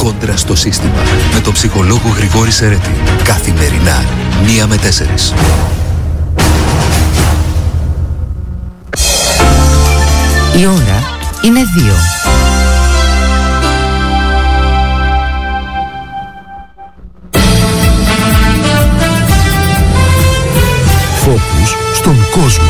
Κόντρα στο σύστημα με τον ψυχολόγο Γρηγόρη Σερέτη. Καθημερινά 1 με 4. Η ώρα είναι 2. Φόκους στον κόσμο.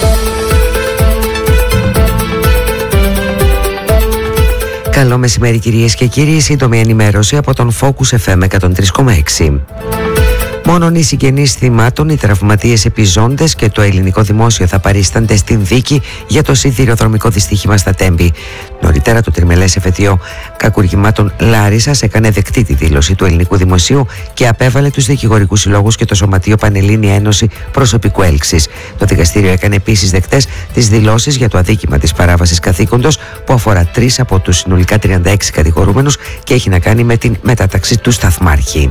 Καλό μεσημέρι κυρίες και κύριοι, σύντομη ενημέρωση από τον Focus FM 103,6. Μόνον οι συγγενείς θυμάτων, οι τραυματίες επιζώντες και το ελληνικό δημόσιο θα παρίστανται στην δίκη για το σιδηροδρομικό δυστύχημα στα Τέμπη. Νωρίτερα το τριμελές εφετείο κακουργημάτων Λάρισσας έκανε δεκτή τη δήλωση του ελληνικού δημοσίου και απέβαλε τους δικηγορικούς συλλόγους και το Σωματείο Πανελλήνια Ένωση Προσωπικού Έλξης. Το δικαστήριο έκανε επίσης δεκτές τις δηλώσεις για το αδίκημα της παράβασης καθήκοντος που αφορά 3 από τους συνολικά 36 κατηγορούμενους και έχει να κάνει με την μετάταξη του σταθμάρχη.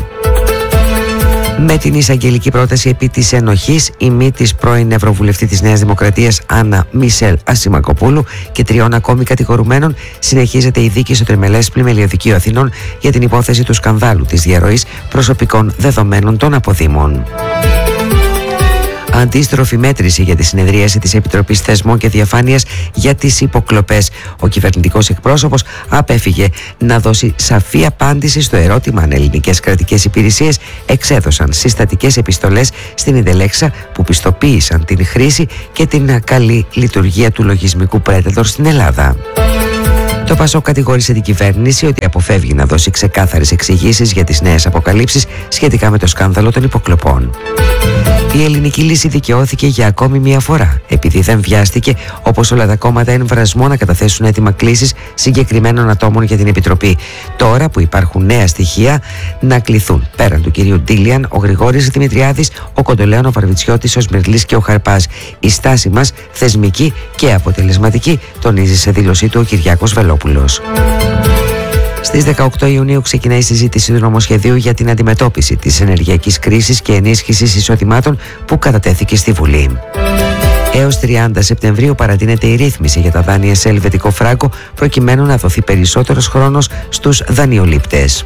Με την εισαγγελική πρόταση επί της ενοχής, η μη της πρώην Ευρωβουλευτή της Νέας Δημοκρατίας Άννα Μισελ Ασημακοπούλου και 3 ακόμη κατηγορουμένων συνεχίζεται η δίκη στο τριμελές πλημελιωδικείο Αθηνών για την υπόθεση του σκανδάλου της διαρροής προσωπικών δεδομένων των αποδήμων. Αντίστροφη μέτρηση για τη συνεδρίαση της Επιτροπής Θεσμών και Διαφάνειας για τις υποκλοπές. Ο κυβερνητικός εκπρόσωπος απέφυγε να δώσει σαφή απάντηση στο ερώτημα αν ελληνικές κρατικές υπηρεσίες εξέδωσαν συστατικές επιστολές στην Ιντελέξα που πιστοποίησαν την χρήση και την καλή λειτουργία του λογισμικού Predator στην Ελλάδα. Το ΠΑΣΟΚ κατηγόρησε την κυβέρνηση ότι αποφεύγει να δώσει ξεκάθαρες εξηγήσεις για τις νέες αποκαλύψεις σχετικά με το σκάνδαλο των υποκλοπών. Η ελληνική λύση δικαιώθηκε για ακόμη μία φορά, επειδή δεν βιάστηκε όπως όλα τα κόμματα εν βρασμό να καταθέσουν έτοιμα κλήσεις συγκεκριμένων ατόμων για την Επιτροπή. Τώρα που υπάρχουν νέα στοιχεία, να κληθούν πέραν του κυρίου Ντίλιαν, ο Γρηγόρης Δημητριάδης, ο Κοντολέων, ο Βαρβιτσιώτης, ο Σμυρλής και ο Χαρπάς. Η στάση μας θεσμική και αποτελεσματική, τονίζει σε δήλωσή του ο Κυριάκος Βελόπουλος. Στις 18 Ιουνίου ξεκινάει η συζήτηση του νομοσχεδίου για την αντιμετώπιση της ενεργειακής κρίσης και ενίσχυσης εισοδημάτων που κατατέθηκε στη Βουλή. Έως 30 Σεπτεμβρίου παρατείνεται η ρύθμιση για τα δάνεια σε ελβετικό φράγκο προκειμένου να δοθεί περισσότερος χρόνος στους δανειολήπτες.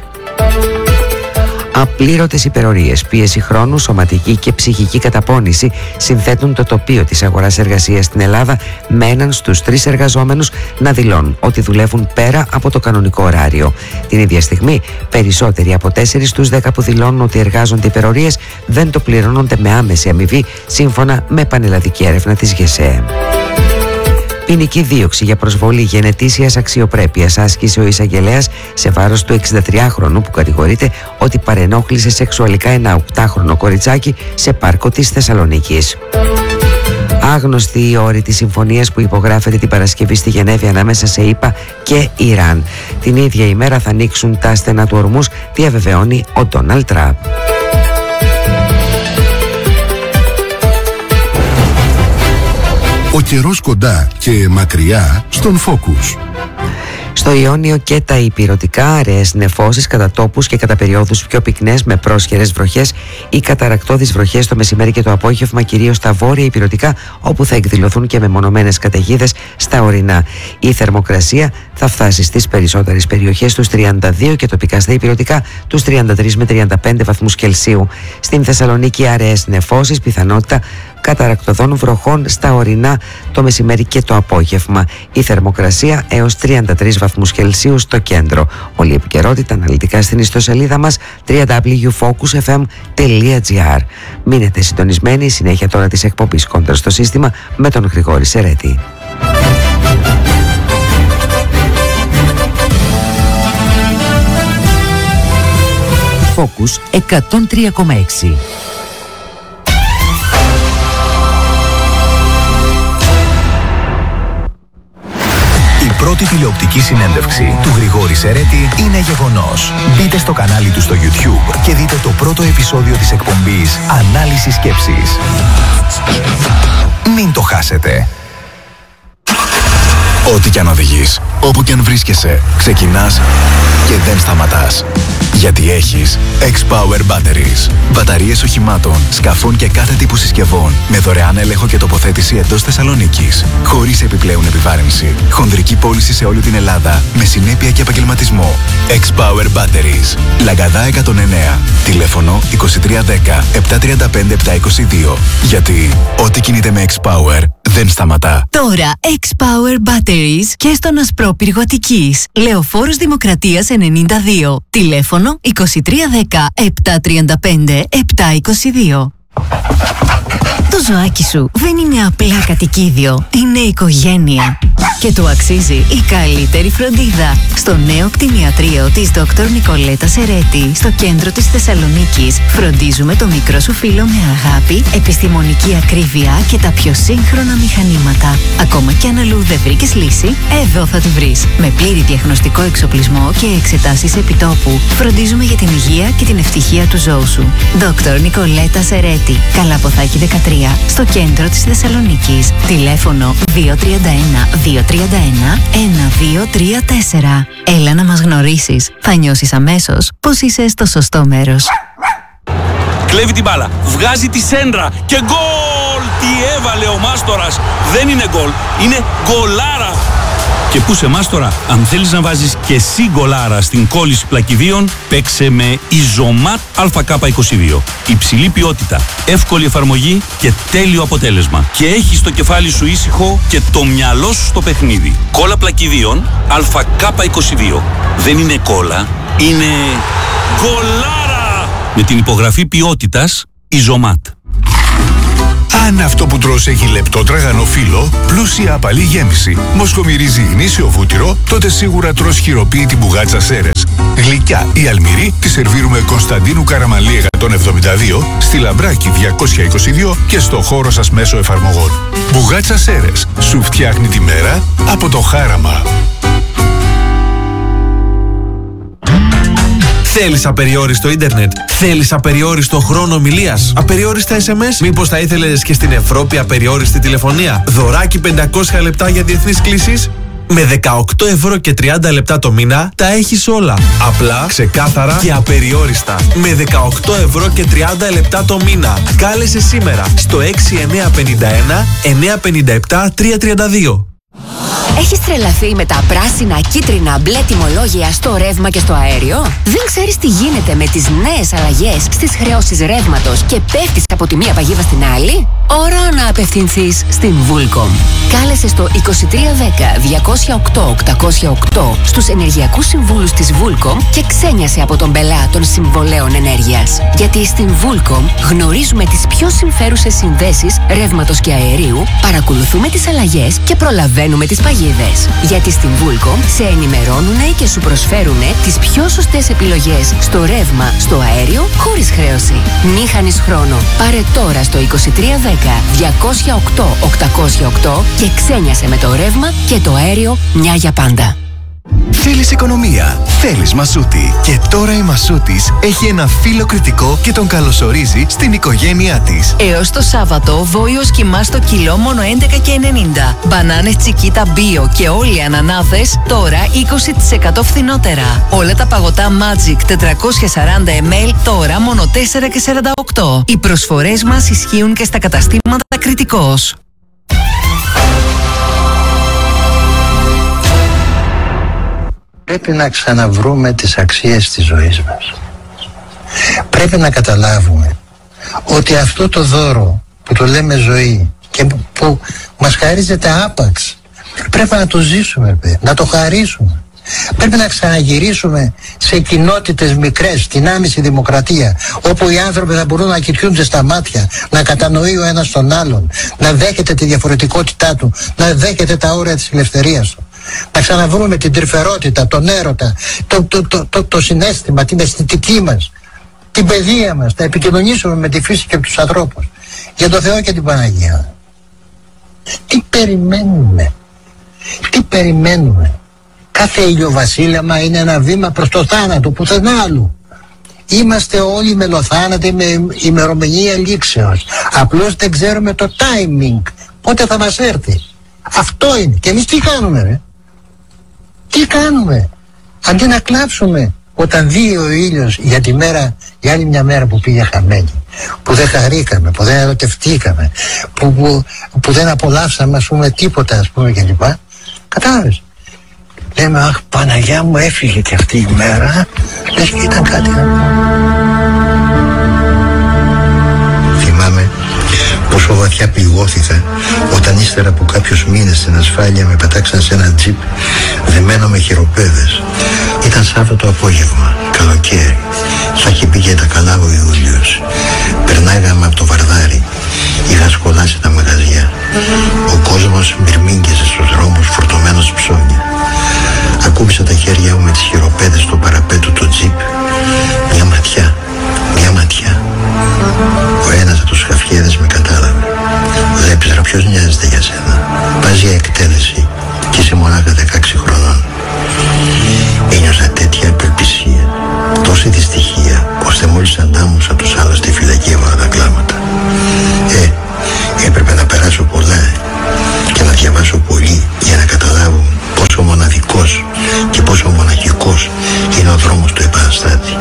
Απλήρωτες υπερορίες, πίεση χρόνου, σωματική και ψυχική καταπώνηση συνθέτουν το τοπίο της αγοράς εργασίας στην Ελλάδα με έναν στους 3 εργαζόμενους να δηλώνουν ότι δουλεύουν πέρα από το κανονικό ωράριο. Την ίδια στιγμή, περισσότεροι από 4 στους 10 που δηλώνουν ότι εργάζονται υπερορίες δεν το πληρώνονται με άμεση αμοιβή, σύμφωνα με πανελλαδική έρευνα της ΓΕΣΕ. Ποινική δίωξη για προσβολή γενετήσιας αξιοπρέπειας άσκησε ο εισαγγελέας σε βάρος του 63χρονου που κατηγορείται ότι παρενόχλησε σεξουαλικά ένα 8χρονο κοριτσάκι σε πάρκο της Θεσσαλονίκης. Άγνωστη η όρη της συμφωνίας που υπογράφεται την Παρασκευή στη Γενέβη ανάμεσα σε ΗΠΑ και Ιράν. Την ίδια ημέρα θα ανοίξουν τα στενά του ορμούς, διαβεβαιώνει ο Ντόναλντ Τραμπ. Ο καιρός κοντά και μακριά στον Focus. Στο Ιόνιο και τα ηπειρωτικά, αραιές νεφώσεις κατά τόπους και κατά περιόδους πιο πυκνές με πρόσχερες βροχές ή καταρακτώδεις βροχές το μεσημέρι και το απόγευμα, κυρίως στα βόρεια ηπειρωτικά, όπου θα εκδηλωθούν και μεμονωμένες καταιγίδες στα ορεινά. Η θερμοκρασία θα φτάσει στις περισσότερες περιοχές τους 32 και τοπικά στα ηπειρωτικά τους 33 με 35 βαθμούς Κελσίου. Στην Θεσσαλονίκη, αραιές νεφώσεις, πιθανότητα καταρακτωδών βροχών στα ορεινά το μεσημέρι και το απόγευμα. Η θερμοκρασία έως 33 βαθμούς Κελσίου στο κέντρο. Όλη η επικαιρότητα αναλυτικά στην ιστοσελίδα μας www.focusfm.gr. Μείνετε συντονισμένοι, συνέχεια τώρα της εκπομπής Κόντρα στο σύστημα με τον Γρηγόρη Σερέτη. Focus 103,6. Η πρώτη τηλεοπτική συνέντευξη του Γρηγόρη Σερέτη είναι γεγονός. Μπείτε στο κανάλι του στο YouTube και δείτε το πρώτο επεισόδιο της εκπομπής Ανάλυση Σκέψης. Μην το χάσετε. Ό,τι κι αν οδηγείς, Όπου και αν βρίσκεσαι, ξεκινάς και δεν σταματάς. Γιατί έχεις X-Power Batteries. Μπαταρίες οχημάτων, σκαφών και κάθε τύπου συσκευών με δωρεάν έλεγχο και τοποθέτηση εντός Θεσσαλονίκης. Χωρίς επιπλέον επιβάρυνση. Χονδρική πώληση σε όλη την Ελλάδα με συνέπεια και επαγγελματισμό. X-Power Batteries. Λαγκαδά 109. Τηλέφωνο 2310 735 722. Γιατί ό,τι κινείται με X-Power δεν σταματά. Τώρα X-Power Batteries και στον Ασπρόπυργο Αττικής. Λεωφόρος Δημοκρατίας 92. Τηλέφωνο 2310 735 722. Το ζωάκι σου δεν είναι απλά κατοικίδιο, είναι οικογένεια. Και του αξίζει η καλύτερη φροντίδα. Στο νέο κτηνιατρίο της Dr. Νικολέτα Σερέτη, στο κέντρο της Θεσσαλονίκης, φροντίζουμε το μικρό σου φίλο με αγάπη, επιστημονική ακρίβεια και τα πιο σύγχρονα μηχανήματα. Ακόμα κι αν αλλού δεν βρήκες λύση, εδώ θα τη βρεις. Με πλήρη διαγνωστικό εξοπλισμό και εξετάσεις επιτόπου, φροντίζουμε για την υγεία και την ευτυχία του ζώου σου. Dr. Νικολέτα Σερέτη, Καλαποθάκη 13, στο κέντρο της Θεσσαλονίκης. Τηλέφωνο 231 231 1234. Έλα να μας γνωρίσεις. Θα νιώσεις αμέσως πως είσαι στο σωστό μέρος. Κλέβει την μπάλα, βγάζει τη σέντρα και γκολ! Τι έβαλε ο Μάστορας! Δεν είναι γκολ, είναι γκολάρα! Και πού σε Μάστορα, αν θέλεις να βάζεις και εσύ γκολάρα στην κόλληση πλακιδίων, παίξε με Ιζωμάτ ΑΚ22. Υψηλή ποιότητα, εύκολη εφαρμογή και τέλειο αποτέλεσμα. Και έχεις το κεφάλι σου ήσυχο και το μυαλό σου στο παιχνίδι. Κόλλα πλακιδίων ΑΚ22. Δεν είναι κόλλα, είναι γκολάρα! Με την υπογραφή ποιότητας Ιζωμάτ. Αν αυτό που τρως έχει λεπτό τραγανό φύλλο, πλούσια απαλή γέμιση, μοσχομυρίζει γνήσιο βούτυρο, τότε σίγουρα τρως χειροποίητη μπουγάτσα Σέρες. Γλυκιά ή αλμυρή τη σερβίρουμε Κωνσταντίνου Καραμαλή 172, στη Λαμπράκη 222 και στο χώρο σας μέσω εφαρμογών. Μπουγάτσα Σέρες, σου φτιάχνει τη μέρα από το χάραμα. Θέλεις απεριόριστο ίντερνετ? Θέλεις απεριόριστο χρόνο ομιλίας? Απεριόριστα SMS? Μήπως θα ήθελες και στην Ευρώπη απεριόριστη τηλεφωνία? Δωράκι 500 λεπτά για διεθνείς κλήσεις? Με 18 ευρώ και 30 λεπτά το μήνα τα έχεις όλα. Απλά, ξεκάθαρα και απεριόριστα. Με 18 ευρώ και 30 λεπτά το μήνα. Κάλεσε σήμερα στο 6951 957 332. Έχεις τρελαθεί με τα πράσινα, κίτρινα, μπλε τιμολόγια στο ρεύμα και στο αέριο? Δεν ξέρεις τι γίνεται με τις νέες αλλαγές στις χρεώσεις ρεύματος και πέφτεις από τη μία παγίδα στην άλλη? Ώρα να απευθυνθείς στην Vulcom. Κάλεσε στο 2310-208-808 στους ενεργειακούς συμβούλους της Vulcom και ξένιασε από τον πελά των συμβολέων ενέργειας. Γιατί στην Vulcom γνωρίζουμε τις πιο συμφέρουσες συνδέσεις ρεύματος και αερίου, παρακολουθούμε τις αλλαγές και προλαβαίνουμε τις παγίδες. Γιατί στην Vulcom σε ενημερώνουνε και σου προσφέρουνε τις πιο σωστές επιλογές στο ρεύμα, στο αέριο, χωρίς χρέωση. Μη χάνεις χρόνο. Πάρε τώρα στο 2310-208-808 και ξένιασε με το ρεύμα και το αέριο μια για πάντα. Θέλεις οικονομία, θέλεις Μασούτη. Και τώρα η Μασούτης έχει ένα φύλλο κριτικό και τον καλωσορίζει στην οικογένειά της. Έως το Σάββατο, βόηος κιμά στο κιλό μόνο 11,90. Μπανάνες Τσικίτα Bio και όλοι οι ανανάδες τώρα 20% φθηνότερα. Όλα τα παγωτά Magic 440 ml τώρα μόνο 4,48. Οι προσφορές μας ισχύουν και στα καταστήματα Κριτικός. Πρέπει να ξαναβρούμε τις αξίες της ζωής μας. Πρέπει να καταλάβουμε ότι αυτό το δώρο που το λέμε ζωή και που μας χαρίζεται άπαξ, πρέπει να το ζήσουμε, να το χαρίσουμε. Πρέπει να ξαναγυρίσουμε σε κοινότητες μικρές, στην άμεση δημοκρατία, όπου οι άνθρωποι θα μπορούν να κοιτούνται στα μάτια, να κατανοεί ο ένας τον άλλον, να δέχεται τη διαφορετικότητά του, να δέχεται τα όρια της ελευθερίας του. Να ξαναβρούμε την τρυφερότητα, τον έρωτα, το συναίσθημα, την αισθητική μας, την παιδεία μας, να επικοινωνήσουμε με τη φύση και τους ανθρώπους. Για το Θεό και την Παναγία. Τι περιμένουμε? Τι περιμένουμε? Κάθε ηλιοβασίλεμα είναι ένα βήμα προς το θάνατο, πουθενά άλλου. Είμαστε όλοι μελοθάνατοι με ημερομηνία λήξεως. Απλώς δεν ξέρουμε το timing, πότε θα μας έρθει. Αυτό είναι. Και εμείς τι κάνουμε, ρε? Τι κάνουμε? Αντί να κλάψουμε όταν δει ο ήλιος για άλλη μια μέρα που πήγε χαμένη, που δεν χαρήκαμε, που δεν ερωτευτήκαμε, που δεν απολαύσαμε, ας πούμε, τίποτα, ας πούμε, κλπ. Κατάλαβες? Λέμε, αχ, Παναγιά μου, έφυγε και αυτή η μέρα, λες και ήταν κάτι. Θυμάμαι πόσο βαθιά πληγώθηκα όταν ύστερα από κάποιους μήνες στην ασφάλεια με πετάξαν σε ένα τζιπ δεμένο με χειροπέδες. Ήταν Σάββατο απόγευμα, καλοκαίρι. Θα είχε πει και τα καλά ο Ιούλιος. Περνάγαμε από το Βαρδάρι. Είχαν σκολάσει τα μαγαζιά. Ο κόσμος μπυρμήγκεσε στους δρόμους φορτωμένος ψώνια. Ακούμπησα τα χέρια μου με τις χειροπέδες στο παραπέτου του τζιπ. Μια ματιά. Ο ένας από τους χαφιέδες με κατάλαβε. Βλέπεις ρε, ποιος νοιάζεται για σένα? Πας για εκτέλεση και είσαι μονάχα 16 χρονών. Ένιωσα τέτοια απελπισία, τόση δυστυχία, ώστε μόλις αντάμωσα τους άλλους στη φυλακή έβαλα τα κλάματα. Έπρεπε να περάσω πολλά και να διαβάσω πολύ για να καταλάβω πόσο μοναδικός και πόσο μοναχικός είναι ο δρόμος του επαναστάτη.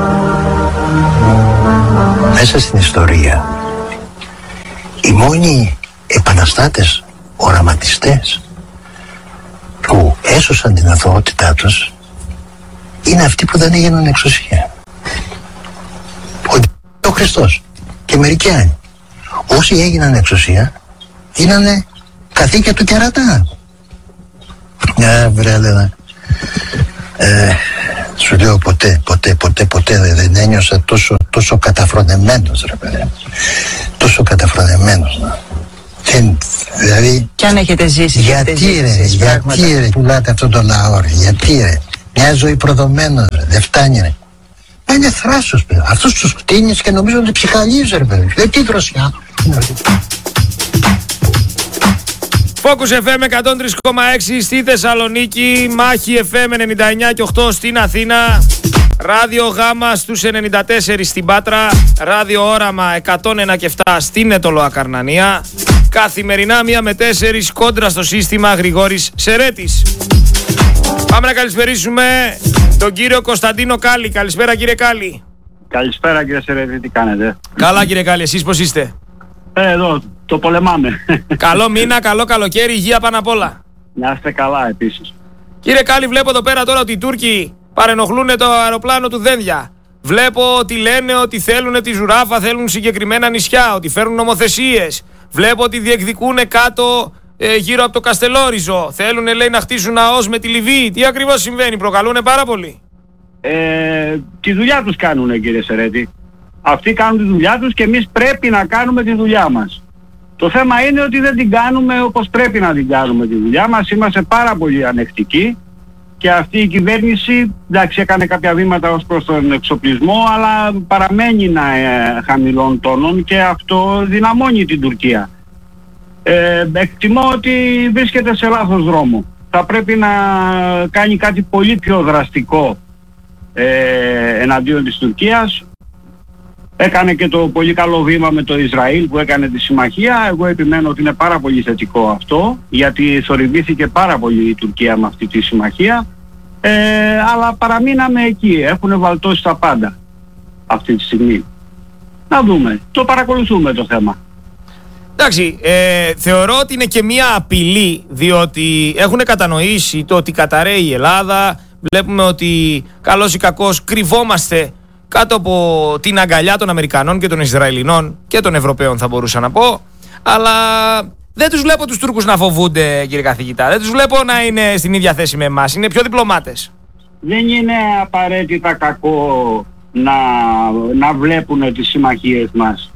Μέσα στην ιστορία, οι μόνοι επαναστάτες, οραματιστές που έσωσαν την αθωότητά τους είναι αυτοί που δεν έγιναν εξουσία. Ο Χριστός και μερικοί άλλοι. Όσοι έγιναν εξουσία γίνανε καθήκια του κερατά. Βρέλε, σου λέω ποτέ δεν ένιωσα τόσο καταφρονεμένος, ρε παιδί. Τόσο καταφρονεμένος. Δηλαδή, κι αν έχετε ζήσει, γιατί ρε πουλάτε αυτόν τον λαό, ρε? Γιατί ρε? Μια ζωή προδομένος, ρε, δεν φτάνει, ρε. Είναι θράσος, παιδί. Αυτούς τους κτίνεις και νομίζω ότι ψυχαλίζει, ρε παιδί. Τι δροσιά. Focus FM 103,6 στη Θεσσαλονίκη, Μάχη FM 99 και 8 στην Αθήνα, Ράδιο Γάμα στους 94 στην Πάτρα, Ράδιο Όραμα 101 και 7 στην Ετωλοακαρνανία. Καθημερινά 1 με 4 κόντρα στο σύστημα Γρηγόρης Σερέτης. Πάμε να καλησπερίσουμε τον κύριο Κωνσταντίνο Κάλλη. Καλησπέρα κύριε Κάλλη. Καλησπέρα κύριε Σερέτη, τι κάνετε? Καλά κύριε Κάλλη, εσείς πώς είστε? Εδώ το πολεμάμε. Καλό μήνα, καλό καλοκαίρι, υγεία πάνω απ' όλα. Να είστε καλά επίσης. Κύριε Κάλλη, βλέπω εδώ πέρα τώρα ότι οι Τούρκοι παρενοχλούν το αεροπλάνο του Δένδια. Βλέπω ότι λένε ότι θέλουν τη Ζουράφα, θέλουν συγκεκριμένα νησιά, ότι φέρουν νομοθεσίες. Βλέπω ότι διεκδικούν κάτω γύρω από το Καστελόριζο. Θέλουν, λέει, να χτίσουν ΑΟΣ με τη Λιβύη. Τι ακριβώς συμβαίνει, προκαλούν πάρα πολύ? Τη δουλειά τους κάνουν κύριε Σερέτη. Αυτοί κάνουν τη δουλειά τους και εμείς πρέπει να κάνουμε τη δουλειά μας. Το θέμα είναι ότι δεν την κάνουμε όπως πρέπει να την κάνουμε τη δουλειά μας. Είμαστε πάρα πολύ ανεκτικοί και αυτή η κυβέρνηση, εντάξει, έκανε κάποια βήματα ως προς τον εξοπλισμό, αλλά παραμένει χαμηλών τόνων και αυτό δυναμώνει την Τουρκία. Εκτιμώ ότι βρίσκεται σε λάθος δρόμο. Θα πρέπει να κάνει κάτι πολύ πιο δραστικό εναντίον της Τουρκίας. Έκανε και το πολύ καλό βήμα με το Ισραήλ που έκανε τη συμμαχία. Εγώ επιμένω ότι είναι πάρα πολύ θετικό αυτό, γιατί θορυβήθηκε πάρα πολύ η Τουρκία με αυτή τη συμμαχία. Αλλά παραμείναμε εκεί. Έχουν βαλτώσει τα πάντα αυτή τη στιγμή. Να δούμε. Το παρακολουθούμε το θέμα. Εντάξει, θεωρώ ότι είναι και μια απειλή, διότι έχουν κατανοήσει το ότι καταραίει η Ελλάδα. Βλέπουμε ότι καλώς ή κακώς κρυβόμαστε κάτω από την αγκαλιά των Αμερικανών και των Ισραηλινών και των Ευρωπαίων, θα μπορούσα να πω. Αλλά δεν τους βλέπω τους Τούρκους να φοβούνται, κύριε καθηγητά. Δεν τους βλέπω να είναι στην ίδια θέση με εμάς. Είναι πιο διπλωμάτες. Δεν είναι απαραίτητα κακό να βλέπουν τις συμμαχίες μας.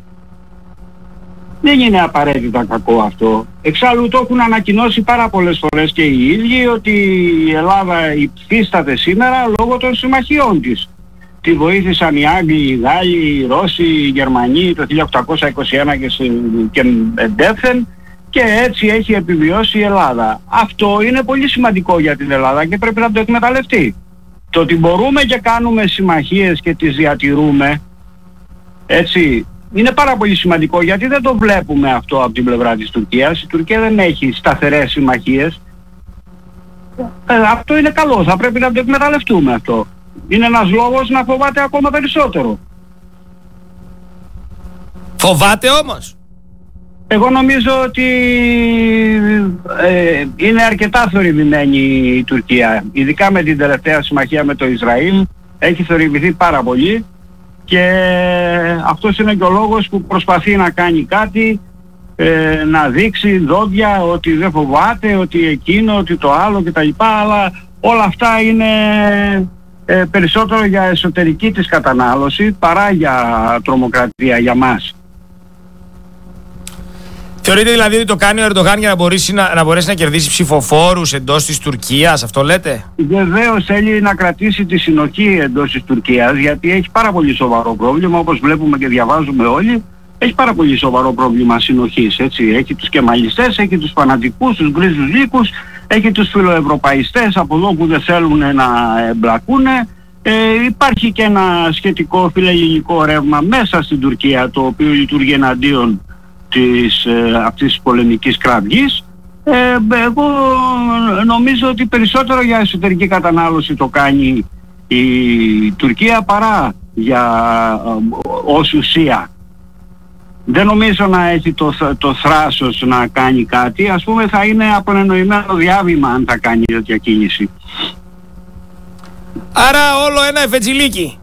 Δεν είναι απαραίτητα κακό αυτό. Εξάλλου το έχουν ανακοινώσει πάρα πολλές φορές και οι ίδιοι ότι η Ελλάδα υφίσταται σήμερα λόγω των συμμαχιών της. Τη βοήθησαν οι Άγγλοι, οι Γάλλοι, οι Ρώσοι, οι Γερμανοί το 1821 και εντεύθεν και έτσι έχει επιβιώσει η Ελλάδα. Αυτό είναι πολύ σημαντικό για την Ελλάδα και πρέπει να το εκμεταλλευτεί. Το ότι μπορούμε και κάνουμε συμμαχίες και τις διατηρούμε, έτσι, είναι πάρα πολύ σημαντικό γιατί δεν το βλέπουμε αυτό από την πλευρά της Τουρκίας. Η Τουρκία δεν έχει σταθερές συμμαχίες. Αυτό είναι καλό, θα πρέπει να το εκμεταλλευτούμε αυτό. Είναι ένας λόγος να φοβάται ακόμα περισσότερο. Φοβάται όμως? Εγώ νομίζω ότι είναι αρκετά θορυβημένη η Τουρκία. Ειδικά με την τελευταία συμμαχία με το Ισραήλ έχει θορυβηθεί πάρα πολύ και αυτός είναι και ο λόγος που προσπαθεί να κάνει κάτι, να δείξει δόντια ότι δεν φοβάται, ότι εκείνο, ότι το άλλο κτλ. Αλλά όλα αυτά είναι περισσότερο για εσωτερική της κατανάλωση παρά για τρομοκρατία για μας. Θεωρείτε δηλαδή ότι το κάνει ο Ερντογάν για να μπορέσει να κερδίσει ψηφοφόρους εντός της Τουρκίας, αυτό λέτε? Βεβαίως θέλει να κρατήσει τη συνοχή εντός της Τουρκίας, γιατί έχει πάρα πολύ σοβαρό πρόβλημα, όπως βλέπουμε και διαβάζουμε όλοι. Έχει πάρα πολύ σοβαρό πρόβλημα συνοχής, έτσι. Έχει τους κεμαλιστές, έχει τους φανατικούς, τους γκρίζους λύκους, έχει τους φιλοευρωπαϊστές από εδώ που δεν θέλουν να εμπλακούν. Υπάρχει και ένα σχετικό φιλελληνικό ρεύμα μέσα στην Τουρκία, το οποίο λειτουργεί εναντίον αυτής της πολεμικής κραυγής. Εγώ νομίζω ότι περισσότερο για εσωτερική κατανάλωση το κάνει η Τουρκία παρά ως ουσία. Δεν νομίζω να έχει το θράσος να κάνει κάτι. Ας πούμε θα είναι απονενοημένο διάβημα αν θα κάνει τέτοια κίνηση. Άρα όλο ένα εφετζιλίκι.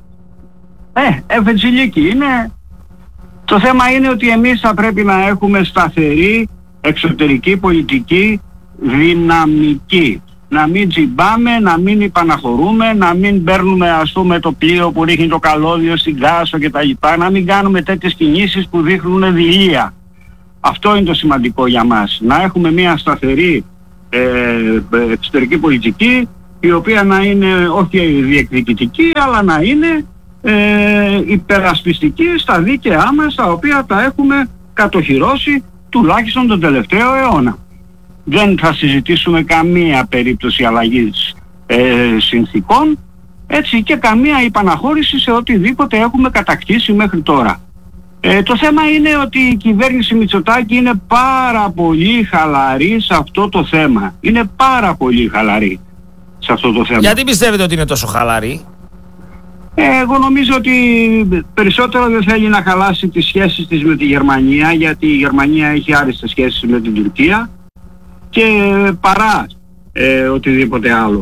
Εφετζιλίκι είναι. Το θέμα είναι ότι εμείς θα πρέπει να έχουμε σταθερή εξωτερική πολιτική δυναμική. Να μην τζιμπάμε, να μην υπαναχωρούμε, να μην παίρνουμε ας πούμε το πλοίο που ρίχνει το καλώδιο στην Κάσο κτλ. Να μην κάνουμε τέτοιες κινήσεις που δείχνουν δειλία. Αυτό είναι το σημαντικό για μας. Να έχουμε μια σταθερή εξωτερική πολιτική, η οποία να είναι όχι διεκδικητική, αλλά να είναι υπερασπιστική στα δίκαιά μας, τα οποία τα έχουμε κατοχυρώσει τουλάχιστον τον τελευταίο αιώνα. Δεν θα συζητήσουμε καμία περίπτωση αλλαγής συνθήκων, έτσι, και καμία υπαναχώρηση σε οτιδήποτε έχουμε κατακτήσει μέχρι τώρα. Το θέμα είναι ότι η κυβέρνηση Μητσοτάκη είναι πάρα πολύ χαλαρή σε αυτό το θέμα. Είναι πάρα πολύ χαλαρή σε αυτό το θέμα. Γιατί πιστεύετε ότι είναι τόσο χαλαρή? Εγώ νομίζω ότι περισσότερο δεν θέλει να χαλάσει τις σχέσεις της με τη Γερμανία, γιατί η Γερμανία έχει άριστες σχέσεις με την Τουρκία, και παρά οτιδήποτε άλλο.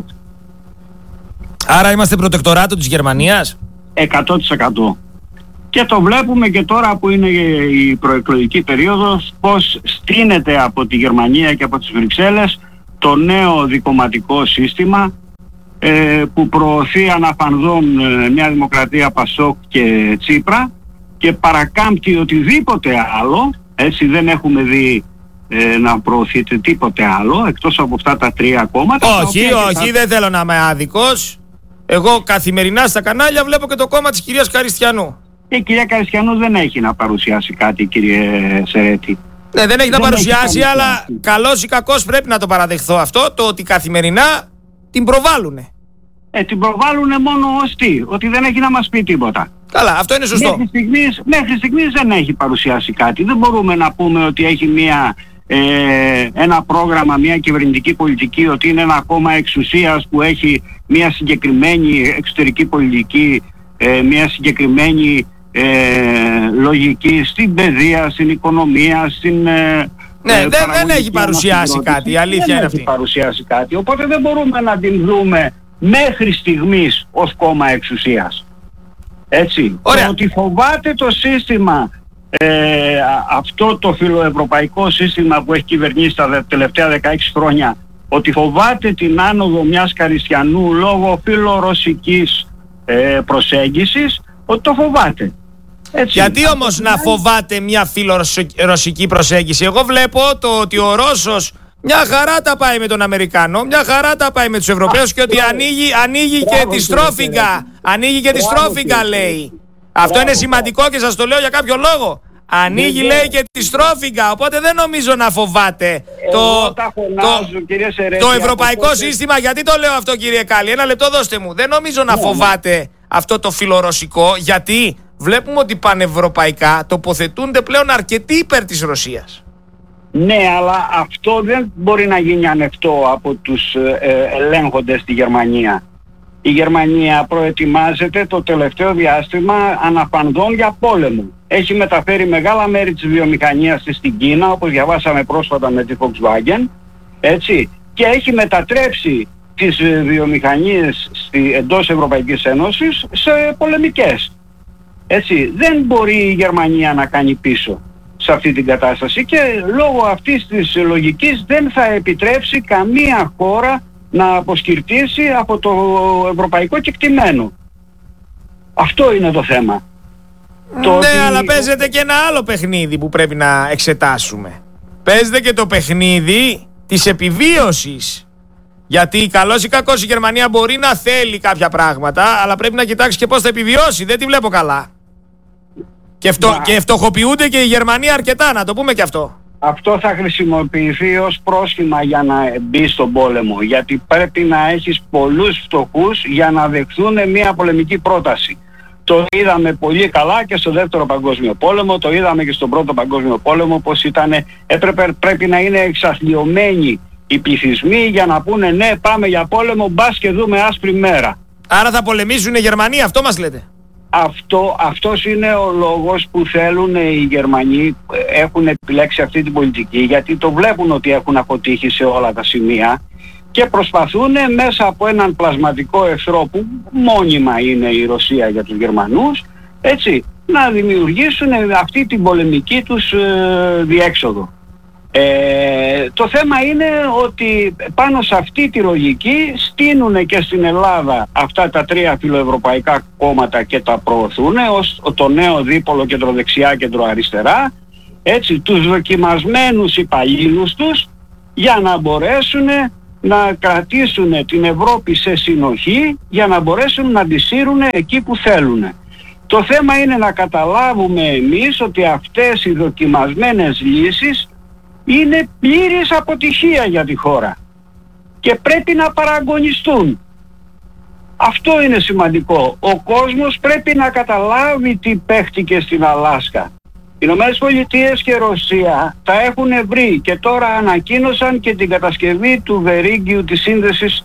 Άρα είμαστε προτεκτοράτο της Γερμανίας? 100%. Και το βλέπουμε και τώρα που είναι η προεκλογική περίοδος, πως στείνεται από τη Γερμανία και από τις Βρυξέλλες το νέο δικομματικό σύστημα, που προωθεί αναφανδόν Νέα Δημοκρατία, Πασόκ και Τσίπρα, και παρακάμπτει οτιδήποτε άλλο. Έτσι δεν έχουμε δει να προωθείται τίποτε άλλο εκτός από αυτά τα τρία κόμματα. Όχι, δεν θέλω να είμαι άδικος. Εγώ καθημερινά στα κανάλια βλέπω και το κόμμα της κυρίας Καριστιανού. Η κυρία Καριστιανού δεν έχει να παρουσιάσει κάτι, κύριε Σερέτη. Ναι, δεν έχει να παρουσιάσει, αλλά καλός ή κακός πρέπει να το παραδεχθώ αυτό, το ότι καθημερινά την προβάλλουνε. Την προβάλλουνε μόνο ως τι, ότι δεν έχει να μας πει τίποτα. Καλά, αυτό είναι σωστό. Μέχρι στιγμής δεν έχει παρουσιάσει κάτι. Δεν μπορούμε να πούμε ότι έχει ένα πρόγραμμα, μια κυβερνητική πολιτική, ότι είναι ένα κόμμα εξουσίας που έχει μια συγκεκριμένη εξωτερική πολιτική, μια συγκεκριμένη λογική στην παιδεία, στην οικονομία, στην... Ναι, δεν έχει παρουσιάσει κάτι, η αλήθεια είναι αυτή. Δεν έχει παρουσιάσει κάτι, οπότε δεν μπορούμε να την δούμε μέχρι στιγμής ως κόμμα εξουσίας. Έτσι. Ωραία. Το ότι φοβάται το σύστημα, αυτό το φιλοευρωπαϊκό σύστημα που έχει κυβερνήσει τα τελευταία 16 χρόνια, ότι φοβάται την άνοδο μιας Καριστιανού λόγω φιλορωσικής προσέγγισης, ότι το φοβάται. Έτσι. Γιατί όμως να φοβάται μια φιλορωσική προσέγγιση? Εγώ βλέπω το ότι ο Ρώσος μια χαρά τα πάει με τον Αμερικάνο, μια χαρά τα πάει με τους Ευρωπαίους, και ότι ανοίγει και τη στρόφιγγα. Ανοίγει και τη στρόφιγγα, λέει. Αυτό είναι σημαντικό και σας το λέω για κάποιο λόγο. Ανοίγει, λέει, και τη στρόφιγγα, οπότε δεν νομίζω να φοβάται το ευρωπαϊκό σύστημα. Γιατί το λέω αυτό, κύριε Κάλλη? Ένα λεπτό δώστε μου. Δεν νομίζω να φοβάται αυτό το φιλορωσικό, γιατί βλέπουμε ότι πανευρωπαϊκά τοποθετούνται πλέον αρκετοί υπέρ της Ρωσίας. Ναι, αλλά αυτό δεν μπορεί να γίνει ανεκτό από τους ελέγχοντες στη Γερμανία. Η Γερμανία προετοιμάζεται το τελευταίο διάστημα αναφανδόν για πόλεμο. Έχει μεταφέρει μεγάλα μέρη της βιομηχανίας της στην Κίνα, όπως διαβάσαμε πρόσφατα με τη Volkswagen, έτσι, και έχει μετατρέψει τις βιομηχανίες εντός Ευρωπαϊκής Ένωσης σε πολεμικές. Έτσι, δεν μπορεί η Γερμανία να κάνει πίσω σε αυτή την κατάσταση και λόγω αυτής της λογικής δεν θα επιτρέψει καμία χώρα να αποσκυρτήσει από το ευρωπαϊκό κεκτημένο. Αυτό είναι το θέμα. Ναι, αλλά παίζεται και ένα άλλο παιχνίδι που πρέπει να εξετάσουμε. Παίζεται και το παιχνίδι της επιβίωσης. Γιατί καλώς ή κακώς η Γερμανία μπορεί να θέλει κάποια πράγματα, αλλά πρέπει να κοιτάξει και πώς θα επιβιώσει. Δεν τη βλέπω καλά. Και φτωχοποιούνται και οι Γερμανοί αρκετά, να το πούμε και αυτό. Αυτό θα χρησιμοποιηθεί ως πρόσχημα για να μπει στον πόλεμο. Γιατί πρέπει να έχεις πολλούς φτωχούς για να δεχθούν μια πολεμική πρόταση. Το είδαμε πολύ καλά και στο Δεύτερο Παγκόσμιο Πόλεμο, το είδαμε και στον Πρώτο Παγκόσμιο Πόλεμο, πως πρέπει να είναι εξαθλιωμένοι οι πληθυσμοί για να πούνε ναι, πάμε για πόλεμο, μπας και δούμε άσπρη μέρα. Άρα θα πολεμήσουν οι Γερμανοί, αυτό μας λέτε? Αυτός είναι ο λόγος που θέλουν οι Γερμανοί, έχουν επιλέξει αυτή την πολιτική, γιατί το βλέπουν ότι έχουν αποτύχει σε όλα τα σημεία και προσπαθούν μέσα από έναν πλασματικό εχθρό που μόνιμα είναι η Ρωσία για τους Γερμανούς, έτσι, να δημιουργήσουν αυτή την πολεμική τους διέξοδο. Το θέμα είναι ότι πάνω σε αυτή τη λογική στείνουν και στην Ελλάδα αυτά τα τρία φιλοευρωπαϊκά κόμματα και τα προωθούν ως το νέο δίπολο κεντροδεξιά κεντροαριστερά, έτσι, τους δοκιμασμένους υπαλλήλους τους για να μπορέσουν να κρατήσουν την Ευρώπη σε συνοχή, για να μπορέσουν να τη σύρουν εκεί που θέλουν. Το θέμα είναι να καταλάβουμε εμείς ότι αυτές οι δοκιμασμένες λύσεις είναι πλήρης αποτυχία για τη χώρα και πρέπει να παραγωνιστούν. Αυτό είναι σημαντικό. Ο κόσμος πρέπει να καταλάβει τι παίχτηκε στην Αλάσκα. Οι Ηνωμένες Πολιτείες και Ρωσία τα έχουν βρει και τώρα ανακοίνωσαν και την κατασκευή του Βερίγγιου, της σύνδεσης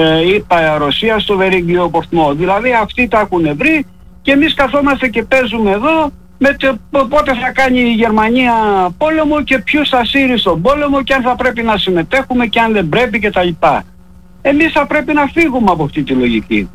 Ρωσία στο Βερίγγιο Πορθμό. Δηλαδή αυτοί τα έχουν βρει και εμείς καθόμαστε και παίζουμε εδώ με πότε θα κάνει η Γερμανία πόλεμο και ποιους θα σύρει στον πόλεμο και αν θα πρέπει να συμμετέχουμε και αν δεν πρέπει κτλ. Εμείς θα πρέπει να φύγουμε από αυτή τη λογική.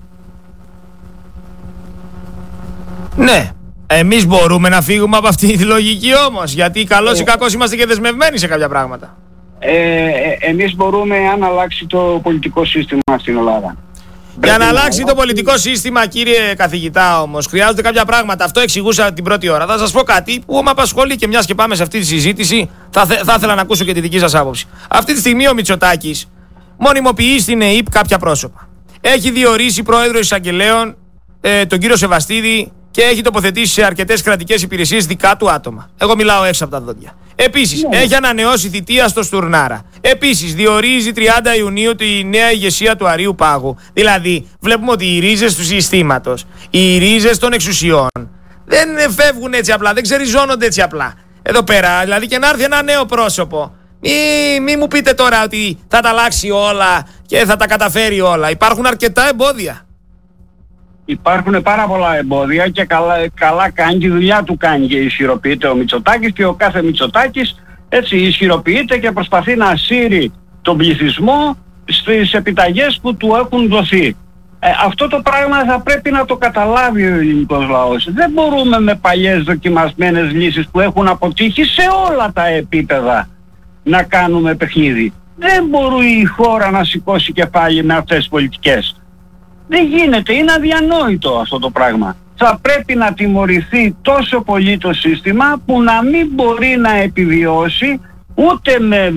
Ναι, εμείς μπορούμε να φύγουμε από αυτή τη λογική όμως, γιατί καλώς ή κακώς είμαστε και δεσμευμένοι σε κάποια πράγματα. Εμείς μπορούμε αν αλλάξει το πολιτικό σύστημα στην Ελλάδα. Για να αλλάξει το πολιτικό σύστημα, κύριε καθηγητά, όμως, χρειάζονται κάποια πράγματα. Αυτό εξηγούσα την πρώτη ώρα. Θα σας πω κάτι που με απασχολεί και μιας και πάμε σε αυτή τη συζήτηση, θα ήθελα να ακούσω και τη δική σας άποψη. Αυτή τη στιγμή ο Μητσοτάκης μονιμοποιεί στην ΕΥΠ κάποια πρόσωπα. Έχει διορίσει πρόεδρο εισαγγελέων τον κύριο Σεβαστίδη και έχει τοποθετήσει σε αρκετές κρατικές υπηρεσίες δικά του άτομα. Εγώ μιλάω έξω από τα δόντια. Επίσης, έχει ανανεώσει θητεία στο Στουρνάρα. Επίσης, διορίζει 30 Ιουνίου τη νέα ηγεσία του Αρείου Πάγου. Δηλαδή, βλέπουμε ότι οι ρίζες του συστήματος, οι ρίζες των εξουσιών δεν φεύγουν έτσι απλά, δεν ξεριζώνονται έτσι απλά. Εδώ πέρα, δηλαδή και να έρθει ένα νέο πρόσωπο. Μη μου πείτε τώρα ότι θα τα αλλάξει όλα και θα τα καταφέρει όλα. Υπάρχουν αρκετά εμπόδια. Υπάρχουν πάρα πολλά εμπόδια και καλά κάνει, τη δουλειά του κάνει και ισχυροποιείται ο Μητσοτάκης και ο κάθε Μητσοτάκης έτσι ισχυροποιείται και προσπαθεί να σύρει τον πληθυσμό στις επιταγές που του έχουν δοθεί. Αυτό το πράγμα θα πρέπει να το καταλάβει ο ελληνικός λαός. Δεν μπορούμε με παλιές δοκιμασμένες λύσεις που έχουν αποτύχει σε όλα τα επίπεδα να κάνουμε παιχνίδι. Δεν μπορεί η χώρα να σηκώσει κεφάλι με αυτές τις πολιτικές. Δεν γίνεται, είναι αδιανόητο αυτό το πράγμα. Θα πρέπει να τιμωρηθεί τόσο πολύ το σύστημα που να μην μπορεί να επιβιώσει ούτε